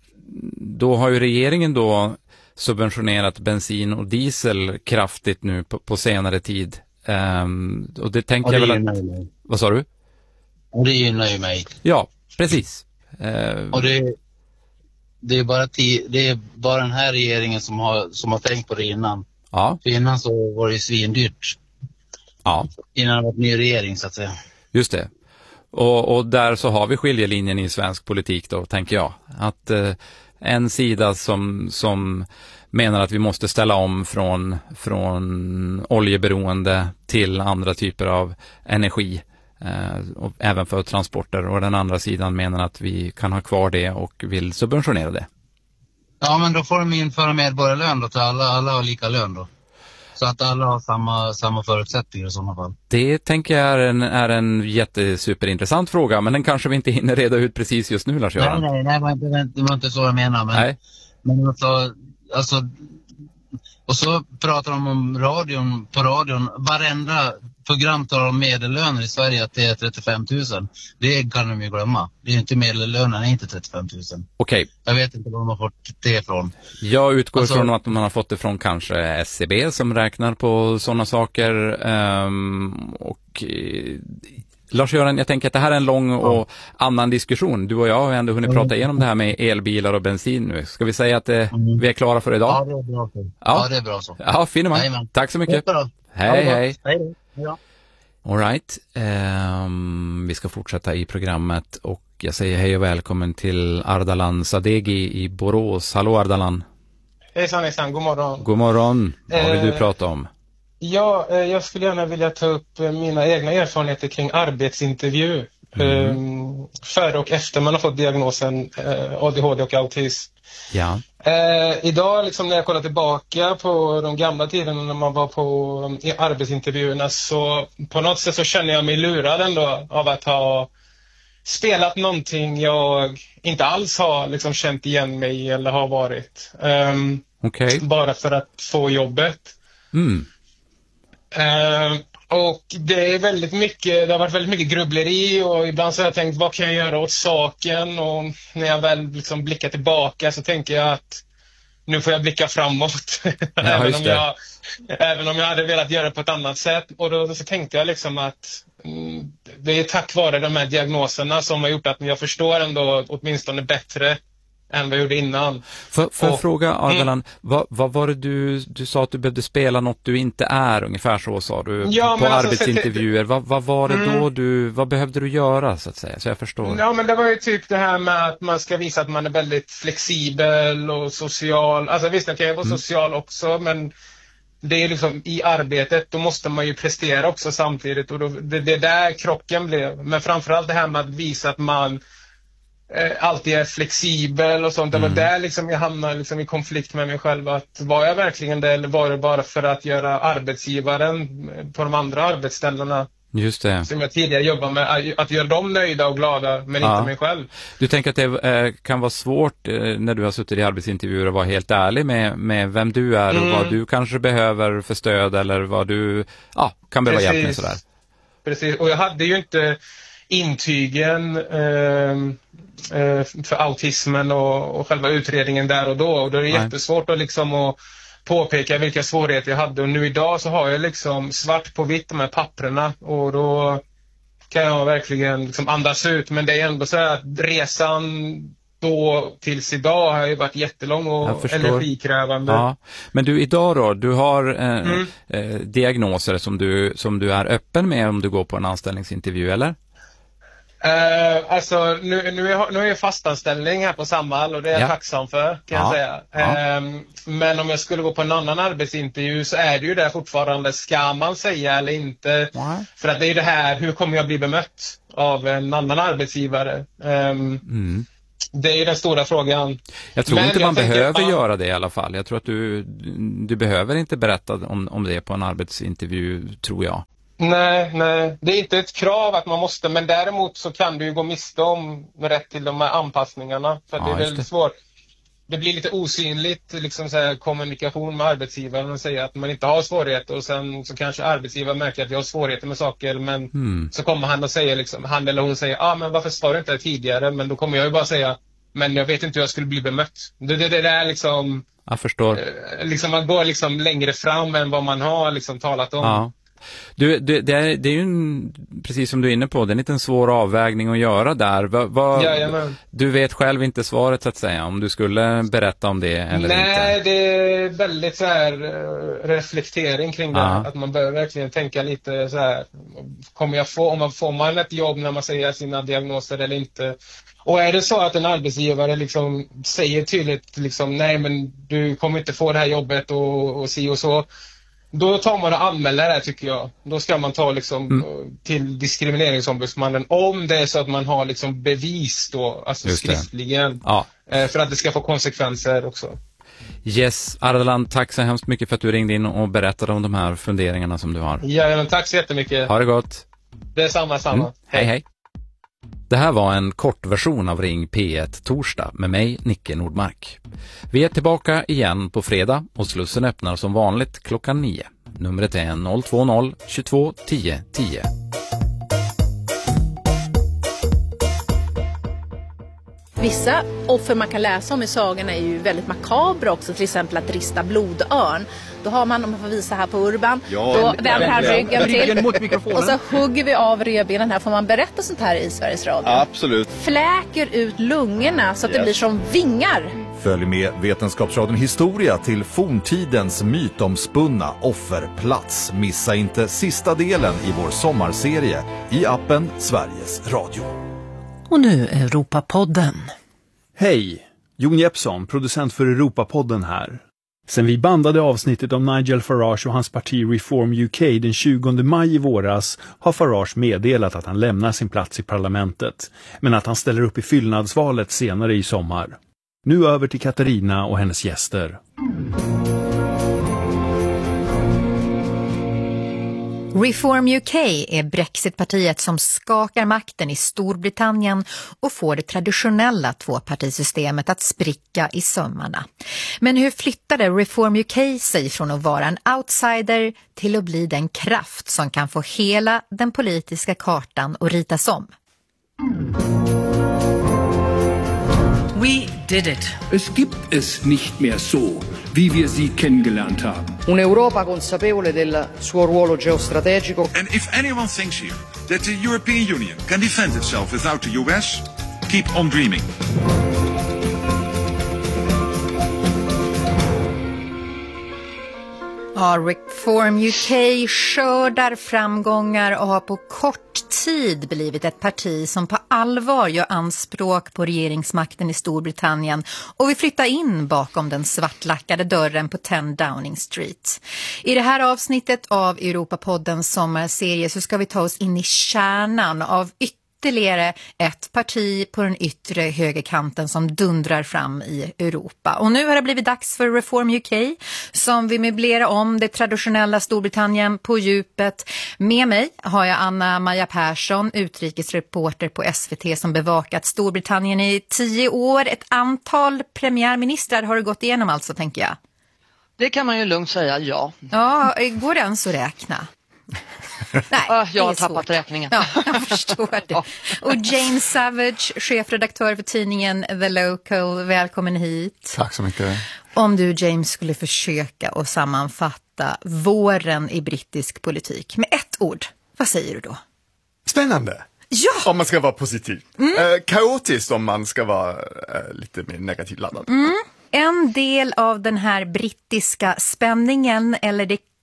då har ju regeringen då subventionerat bensin och diesel kraftigt nu på, på senare tid. Um, och det tänker och det jag väl att... Vad sa du? Och det gynnar ju mig. Ja, precis. Uh, och det, det, är bara t- det är bara den här regeringen som har, som har tänkt på det innan. Ja. För innan så var det svindyrt. Ja. Innan det var en ny regering så att säga. Just det. Och, och där så har vi skiljelinjen i svensk politik då, tänker jag. Att uh, en sida som... som menar att vi måste ställa om från, från oljeberoende till andra typer av energi eh, och även för transporter, och den andra sidan menar att vi kan ha kvar det och vill subventionera det. Ja, men då får de införa medborgarlön då till alla, alla har lika lön då. Så att alla har samma, samma förutsättningar i sådana fall. Det tänker jag är en, är en jättesuperintressant fråga, men den kanske vi inte hinner reda ut precis just nu, Lars-Göran. Nej, nej, nej, det var inte, det var inte så jag menar. Men, nej. men alltså... Alltså, och så pratar de om radion, på radion, varenda program tar om medellöner i Sverige att det är trettiofem tusen. Det kan de ju glömma. Det är inte medellönen, är inte trettiofem tusen. Okej. Okay. Jag vet inte var de har fått det ifrån. Jag utgår alltså, från att man har fått det från kanske S C B som räknar på sådana saker. Um, och Lars-Göran, jag tänker att det här är en lång och annan diskussion. Du och jag har ändå hunnit prata igenom det här med elbilar och bensin nu. Ska vi säga att det, mm. vi är klara för idag? Ja, det är bra så. Ja, ja det är bra så. Ja, finner man. Hej, tack så mycket. Hej, hej. Hej. Ja. All right. Um, vi ska fortsätta i programmet och jag säger hej och välkommen till Ardalan Sadeghi i Borås. Hallå Ardalan. Hejsan, hejsan. God morgon. God morgon. Vad vill du eh... prata om? Ja, jag skulle gärna vilja ta upp mina egna erfarenheter kring arbetsintervju. Mm. Före och efter man har fått diagnosen A D H D och autism. Ja. Eh, idag liksom när jag kollar tillbaka på de gamla tiderna när man var på i arbetsintervjuerna, så på något sätt så känner jag mig lurad ändå av att ha spelat någonting jag inte alls har liksom känt igen mig i eller har varit. Um, okay. Bara för att få jobbet. Mm. Uh, och det är väldigt mycket, det har varit väldigt mycket grubbleri och ibland så har jag tänkt, vad kan jag göra åt saken? Och när jag väl liksom blickar tillbaka så tänker jag att nu får jag blicka framåt. Ja, även, om jag, även om jag hade velat göra det på ett annat sätt. Och då så tänkte jag liksom att mm, det är tack vare de här diagnoserna som har gjort att jag förstår ändå åtminstone bättre än vad jag gjorde innan. Får jag och, fråga, Ardalan, mm. vad, vad var det du, du sa att du behövde spela något du inte är, ungefär så sa du, ja, på alltså, arbetsintervjuer. Så, vad, vad var det mm. då du, vad behövde du göra så att säga, så jag förstår? Ja, men det var ju typ det här med att man ska visa att man är väldigt flexibel och social. Alltså visst, jag kan vara mm. social också, men det är liksom i arbetet, då måste man ju prestera också samtidigt och då, det, det där krocken blev. Men framförallt det här med att visa att man alltid är flexibel och sånt. Det var mm. där liksom jag hamnade liksom i konflikt med mig själv. Att var jag verkligen det eller var det bara för att göra arbetsgivaren på de andra arbetsställena Just det. som jag tidigare jobbade med, att göra dem nöjda och glada men ja. inte mig själv. Du tänker att det eh, kan vara svårt eh, när du har suttit i arbetsintervjuer att vara helt ärlig med, med vem du är mm. och vad du kanske behöver för stöd eller vad du ja, kan behöva hjälp med sådär. Precis, och jag hade ju inte intygen eh, eh, för autismen och, och själva utredningen där och då. Och då är det Nej. jättesvårt att liksom att påpeka vilka svårigheter jag hade. Och nu idag så har jag liksom svart på vitt de här papperna och då kan jag verkligen liksom andas ut. Men det är ändå så att resan då tills idag har ju varit jättelång och energikrävande. Ja. Men du, idag då, du har eh, mm. eh, diagnoser som du, som du är öppen med om du går på en anställningsintervju, eller? Uh, alltså nu, nu, är jag, nu är jag fastanställning här på Samhall och det är jag Ja. tacksam för, kan Ja. jag säga. Ja. Um, men om jag skulle gå på en annan arbetsintervju så är det ju där fortfarande, ska man säga eller inte? Ja. För att det är det här, hur kommer jag bli bemött av en annan arbetsgivare? Um, Mm. Det är ju den stora frågan. Jag tror Men inte man jag tänker, behöver ja. göra det i alla fall. Jag tror att du, du behöver inte berätta om, om det på en arbetsintervju, tror jag. Nej, nej, det är inte ett krav att man måste, men däremot så kan du ju gå miste om rätt till de här anpassningarna. För Ja, det är just väldigt det. svårt. Det blir lite osynligt liksom så här, kommunikation med arbetsgivaren och säga att man inte har svårigheter och sen så kanske arbetsgivaren märker att jag har svårigheter med saker, men Mm. så kommer han och säger liksom, han eller hon säger, ja ah, men varför sa du inte det tidigare? Men då kommer jag ju bara säga, men jag vet inte hur jag skulle bli bemött. Det, det, det är liksom, Jag förstår. eh, liksom man går liksom längre fram än vad man har liksom talat om. Ja. Du, du, det, är, det är ju en, precis som du är inne på, det är en liten svår avvägning att göra där. Va, va, Jajamän. du vet själv inte svaret så att säga, om du skulle berätta om det eller Nej, inte. det är väldigt så här eh, reflektering kring det. Ja. Att man behöver verkligen tänka lite så här, kommer jag få, om man får man ett jobb när man säger sina diagnoser eller inte? Och är det så att en arbetsgivare liksom säger tydligt liksom, nej men du kommer inte få det här jobbet och, och si och så. Då tar man och anmäler det, tycker jag. Då ska man ta liksom Mm. till diskrimineringsombudsmannen om det är så att man har liksom bevis då, alltså Just det. skriftligen. Ja. Eh, för att det ska få konsekvenser också. Yes, Ardalan, tack så hemskt mycket för att du ringde in och berättade om de här funderingarna som du har. Ja, men tack så jättemycket. Ha det gott. Det är samma, samma. Mm. Hej, hej. Det här var en kort version av Ring P ett Torsdag med mig, Nicke Nordmark. Vi är tillbaka igen på fredag och Slussen öppnar som vanligt klockan nio. Numret är noll två noll tjugotvå tio tio. Vissa offer man kan läsa om i sagorna är ju väldigt makabra också, till exempel att rista blodörn. Då har man, om man får visa här på Urban, Ja, då ja, vänder han ja. ryggen till Ryggen mot mikrofonen. och så hugger vi av revbenen här. Får man berätta sånt här i Sveriges Radio? Absolut. Fläker ut lungorna så att det Yes. blir som vingar. Följ med Vetenskapsradion Historia till forntidens mytomspunna offerplats. Missa inte sista delen i vår sommarserie i appen Sveriges Radio. Och nu Europapodden. Hej, Jon Jeppsson, producent för Europapodden här. Sen vi bandade avsnittet om Nigel Farage och hans parti Reform U K den tjugonde maj i våras har Farage meddelat att han lämnar sin plats i parlamentet, men att han ställer upp i fyllnadsvalet senare i sommar. Nu över till Katarina och hennes gäster. Reform U K är Brexitpartiet som skakar makten i Storbritannien och får det traditionella tvåpartisystemet att spricka i sömmarna. Men hur flyttade Reform U K sig från att vara en outsider till att bli den kraft som kan få hela den politiska kartan att ritas om? We did it. Es gibt es nicht mehr so, wie wir sie kennengelernt haben. Un'Europa consapevole del suo ruolo geostrategico. And if anyone thinks here that the European Union can defend itself without the U S, keep on dreaming. Ja, Reform U K skördar framgångar och har på kort tid blivit ett parti som på allvar gör anspråk på regeringsmakten i Storbritannien och vill flytta in bakom den svartlackade dörren på tio Downing Street. I det här avsnittet av Europapoddens sommarserie så ska vi ta oss in i kärnan av ytterligare Ytterligare ett parti på den yttre högerkanten som dundrar fram i Europa. Och nu har det blivit dags för Reform U K som vill möblera om det traditionella Storbritannien på djupet. Med mig har jag Anna-Maja Persson, utrikesreporter på S V T som bevakat Storbritannien i tio år. Ett antal premiärministrar har det gått igenom alltså, tänker jag. Det kan man ju lugnt säga, ja. Ja, går det ens att räkna? Nej, jag har tappat räkningen. Ja, jag förstår det. Och Jane Savage, chefredaktör för tidningen The Local, välkommen hit. Tack så mycket. Om du, James, skulle försöka att sammanfatta våren i brittisk politik med ett ord, vad säger du då? Spännande. Ja! Om man ska vara positiv. Mm. Eh, kaotiskt om man ska vara eh, lite mer negativt laddad. Mm. En del av den här brittiska spänningen, eller det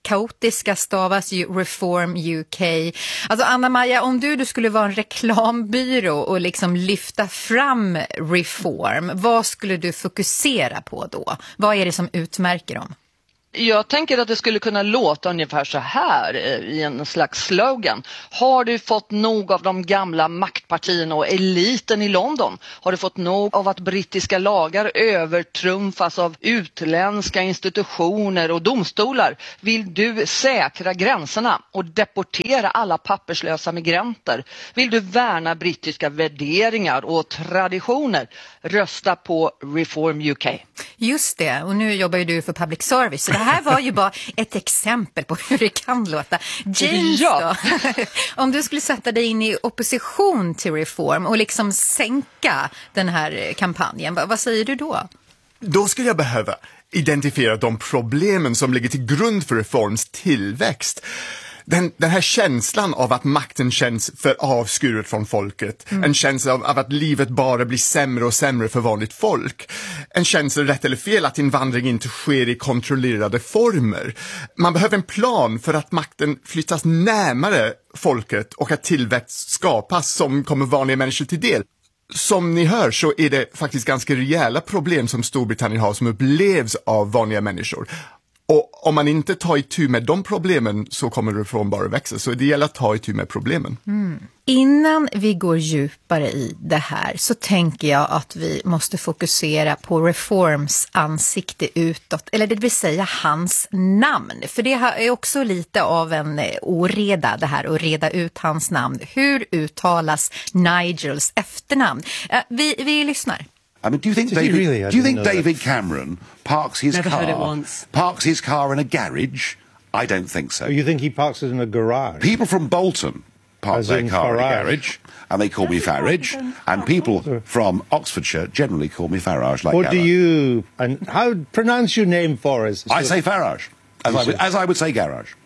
kaotiska stavas ju Reform U K. Alltså Anna-Maja, om du, du skulle vara en reklambyrå och liksom lyfta fram Reform, vad skulle du fokusera på då? Vad är det som utmärker dem? Jag tänker att det skulle kunna låta ungefär så här i en slags slogan. Har du fått nog av de gamla maktpartierna och eliten i London? Har du fått nog av att brittiska lagar övertrumfas av utländska institutioner och domstolar? Vill du säkra gränserna och deportera alla papperslösa migranter? Vill du värna brittiska värderingar och traditioner? Rösta på Reform U K. Just det, och nu jobbar ju du för public service, så det här var ju bara ett exempel på hur det kan låta. James Ja. då, om du skulle sätta dig in i opposition till Reform och liksom sänka den här kampanjen, vad, vad säger du då? Då skulle jag behöva identifiera de problemen som ligger till grund för Reforms tillväxt. Den, den här känslan av att makten känns för avskuret från folket. Mm. En känsla av, av att livet bara blir sämre och sämre för vanligt folk. En känsla, rätt eller fel, att invandring inte sker i kontrollerade former. Man behöver en plan för att makten flyttas närmare folket och att tillväxt skapas som kommer vanliga människor till del. Som ni hör så är det faktiskt ganska rejäla problem som Storbritannien har som upplevs av vanliga människor. Och om man inte tar itu med de problemen så kommer Reform bara växa. Så det gäller att ta itu med problemen. Mm. Innan vi går djupare i det här så tänker jag att vi måste fokusera på Reforms ansikte utåt. Eller det vill säga hans namn. För det är också lite av en oreda det här att reda ut hans namn. Hur uttalas Nigels efternamn? Vi, vi lyssnar. I mean, do you think Did David? really? I do you didn't think know that. David Cameron parks his Never car? heard it once. Parks his car in a garage? I don't think so. Oh, you think he parks it in a garage? People from Bolton park As their in car in a Farage. garage, and they call me Farage. And people from Oxfordshire generally call me Farage. Like What do Garage. you and how pronounce your name for us? I say Farage, as I, would, as I would say Garage.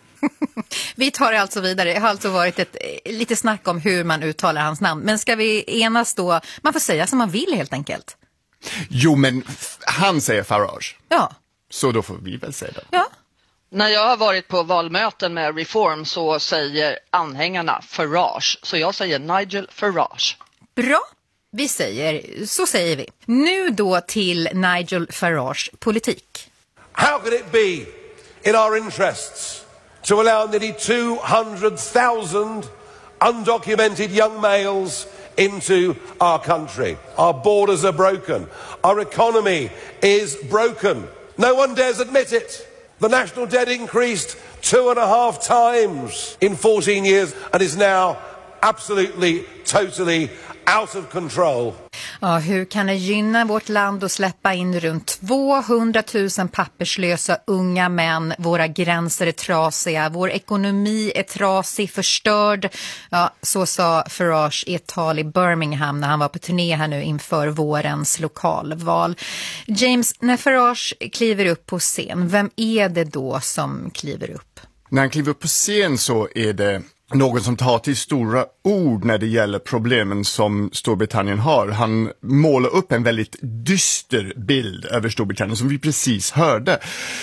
Vi tar det alltså vidare. Det har alltså varit ett lite snack om hur man uttalar hans namn. Men ska vi enas då? Man får säga som man vill helt enkelt. Jo, men han säger Farage. Ja. Så då får vi väl säga det. Ja. När jag har varit på valmöten med Reform så säger anhängarna Farage. Så jag säger Nigel Farage. Bra. Vi säger, så säger vi. Nu då till Nigel Farage politik. How could it be in our interests to allow nearly two hundred thousand undocumented young males into our country? Our borders are broken. Our economy is broken. No one dares admit it. The national debt increased two and a half times in fourteen years and is now absolutely, totally out of control. Ja, hur kan det gynna vårt land att släppa in runt tvåhundratusen papperslösa unga män? Våra gränser är trasiga, vår ekonomi är trasig, förstörd. Ja, så sa Farage i ett tal i Birmingham när han var på turné här nu inför vårens lokalval. James, när Farage kliver upp på scen, vem är det då som kliver upp? När han kliver upp på scen så är det någon som tar till stora ord när det gäller problemen som Storbritannien har. Han målar upp en väldigt dyster bild över Storbritannien som vi precis hörde.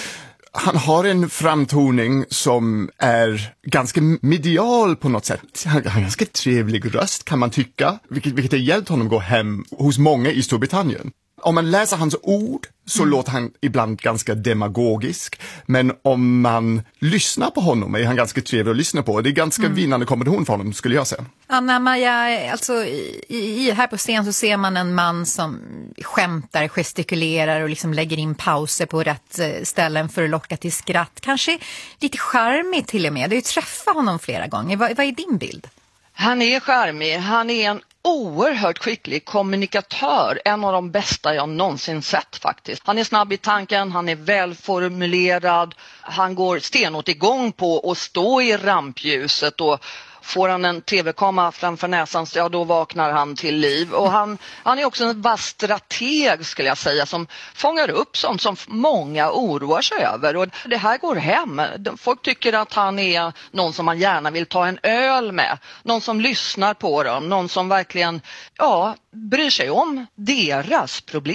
Han har en framtoning som är ganska medial på något sätt. Han har en ganska trevlig röst kan man tycka, vilket, vilket har hjälpt honom att gå hem hos många i Storbritannien. Om man läser hans ord så mm. låter han ibland ganska demagogisk. Men om man lyssnar på honom är han ganska trevlig att lyssna på. Det är ganska mm. vinnande kombination för honom skulle jag säga. Anna-Maja, alltså i, i, här på scen så ser man en man som skämtar, gestikulerar och liksom lägger in pauser på rätt ställen för att locka till skratt. Kanske lite charmig till och med. Du har ju träffat honom flera gånger. Vad, vad är din bild? Han är charmig. Han är en oerhört skicklig kommunikatör. En av de bästa jag någonsin sett faktiskt. Han är snabb i tanken, han är välformulerad. Han går stenhårt igång på att stå i rampljuset och får han en tv-kamera framför näsan så ja, då vaknar han till liv. Och han, han är också en vass strateg skulle jag säga som fångar upp sånt som många oroar sig över. Och det här går hem. Folk tycker att han är någon som man gärna vill ta en öl med. Någon som lyssnar på dem. Någon som verkligen ja, bryr sig om deras problem.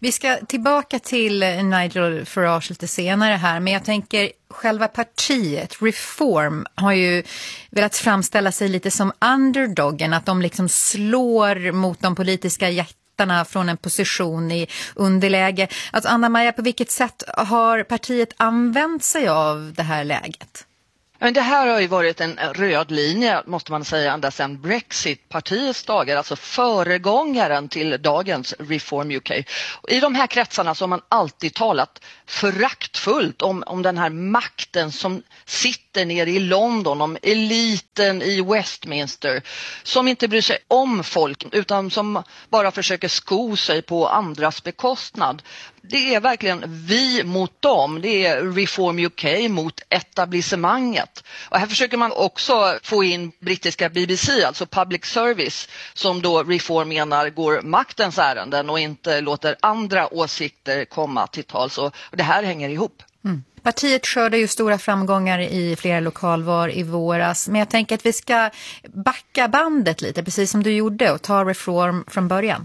Vi ska tillbaka till Nigel Farage lite senare här, men jag tänker själva partiet, Reform, har ju velat framställa sig lite som underdoggen, att de liksom slår mot de politiska jättarna från en position i underläge. Alltså Anna-Maja, på vilket sätt har partiet använt sig av det här läget? Men det här har ju varit en röd linje, måste man säga, ända sedan Brexit-partiets dagar, alltså föregångaren till dagens Reform U K. I de här kretsarna så har man alltid talat föraktfullt om, om den här makten som sitter nere i London, om eliten i Westminster, som inte bryr sig om folk utan som bara försöker sko sig på andras bekostnad. Det är verkligen vi mot dem. Det är Reform U K mot etablissemanget. Och här försöker man också få in brittiska B B C, alltså public service, som då Reform menar går maktens ärenden och inte låter andra åsikter komma till tal. Så det här hänger ihop. Mm. Partiet skördar ju stora framgångar i flera lokalval i våras, men jag tänker att vi ska backa bandet lite, precis som du gjorde, och ta Reform från början.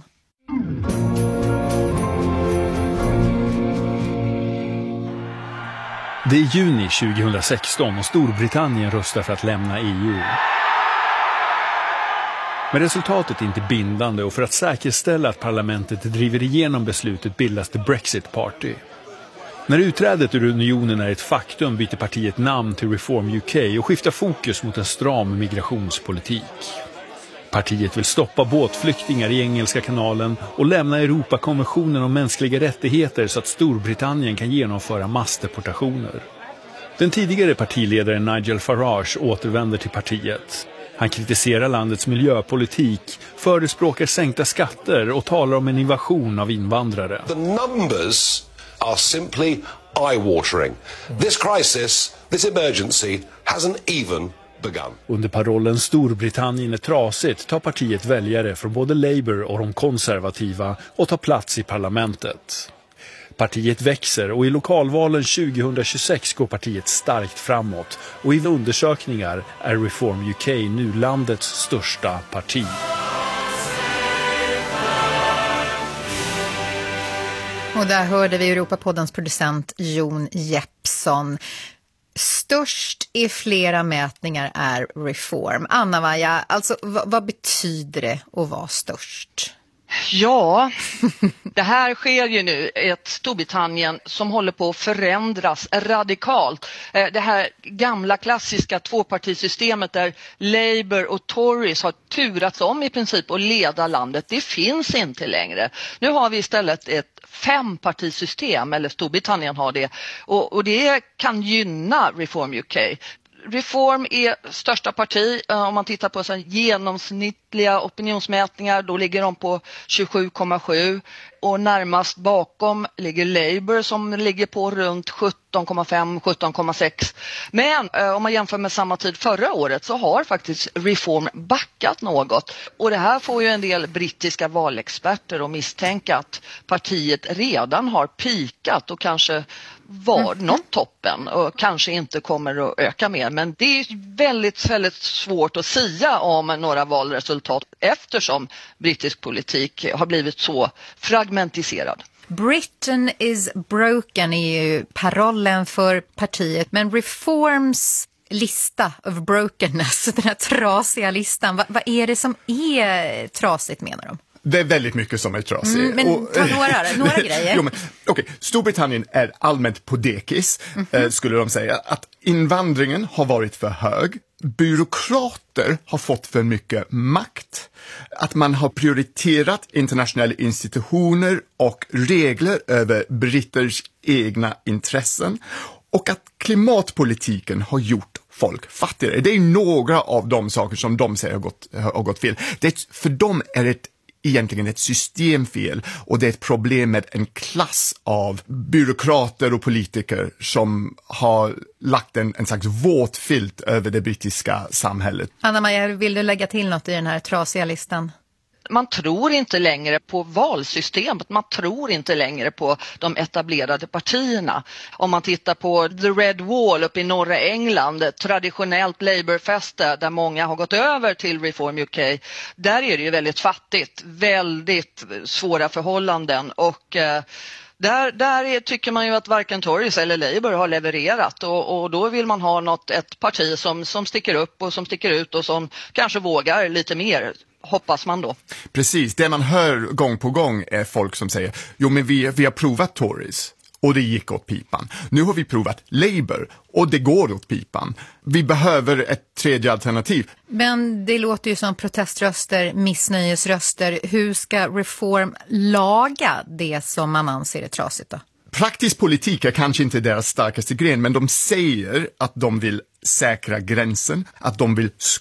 Det är juni tjugohundrasexton och Storbritannien röstar för att lämna E U. Men resultatet är inte bindande, och för att säkerställa att parlamentet driver igenom beslutet bildas det Brexit Party. När utträdet ur unionen är ett faktum byter partiet namn till Reform U K och skiftar fokus mot en stram migrationspolitik. Partiet vill stoppa båtflyktingar i Engelska kanalen och lämna Europakonventionen om mänskliga rättigheter så att Storbritannien kan genomföra massdeportationer. Den tidigare partiledaren Nigel Farage återvänder till partiet. Han kritiserar landets miljöpolitik, förespråkar sänkta skatter och talar om en invasion av invandrare. The numbers are simply eye-watering. This crisis, this emergency hasn't even begun. Under parollen Storbritannien är trasigt tar partiet väljare från både Labour och de konservativa och tar plats i parlamentet. Partiet växer och i lokalvalen tjugohundratjugosex går partiet starkt framåt, och i undersökningar är Reform U K nu landets största parti. Och där hörde vi Europapoddens producent Jon Jeppsson. Störst i flera mätningar är Reform. Anna-Maja, alltså vad, vad betyder det att vara störst? Ja, det här sker ju nu i ett Storbritannien som håller på att förändras radikalt. Det här gamla klassiska tvåpartisystemet där Labour och Tories har turats om i princip och leda landet, det finns inte längre. Nu har vi istället ett fempartisystem, eller Storbritannien har det, och, och det kan gynna Reform U K. Reform är största parti. Om man tittar på så genomsnittliga opinionsmätningar, då ligger de på tjugosju komma sju, och närmast bakom ligger Labour som ligger på runt sjutton komma fem till sjutton komma sex. Men om man jämför med samma tid förra året så har faktiskt Reform backat något, och det här får ju en del brittiska valexperter att misstänka att partiet redan har pikat och kanske var något toppen och kanske inte kommer att öka mer. Men det är väldigt, väldigt svårt att säga om några valresultat eftersom brittisk politik har blivit så fragmentiserad. Britain is broken är ju parollen för partiet, men Reforms lista of brokenness, den här trasiga listan, vad, vad är det som är trasigt, menar de? Det är väldigt mycket som är trasigt. Mm, men och, ta några, några grejer. Jo, men, okay. Storbritannien är allmänt på dekis, mm-hmm. eh, skulle de säga. Att invandringen har varit för hög. Byråkrater har fått för mycket makt. Att man har prioriterat internationella institutioner och regler över britters egna intressen. Och att klimatpolitiken har gjort folk fattigare. Det är några av de saker som de säger har gått, har gått fel. Det, för dem är det egentligen ett systemfel, och det är ett problem med en klass av byråkrater och politiker som har lagt en, en slags våt filt över det brittiska samhället. Anna-Maja, vill du lägga till något i den här trasiga listan? Man tror inte längre på valsystemet, man tror inte längre på de etablerade partierna. Om man tittar på The Red Wall uppe i norra England, traditionellt Labour-fäste där många har gått över till Reform U K, där är det ju väldigt fattigt, väldigt svåra förhållanden och eh, Där, där är, tycker man ju att varken Tories eller Labour har levererat och, och då vill man ha något, ett parti som, som sticker upp och som sticker ut och som kanske vågar lite mer, hoppas man då. Precis, det man hör gång på gång är folk som säger jo men vi, vi har provat Tories och det gick åt pipan. Nu har vi provat Labour och det går åt pipan. Vi behöver ett tredje alternativ. Men det låter ju som proteströster, missnöjesröster. Hur ska Reform laga det som man anser är trasigt då? Praktisk politik är kanske inte deras starkaste gren, men de säger att de vill säkra gränsen, att de vill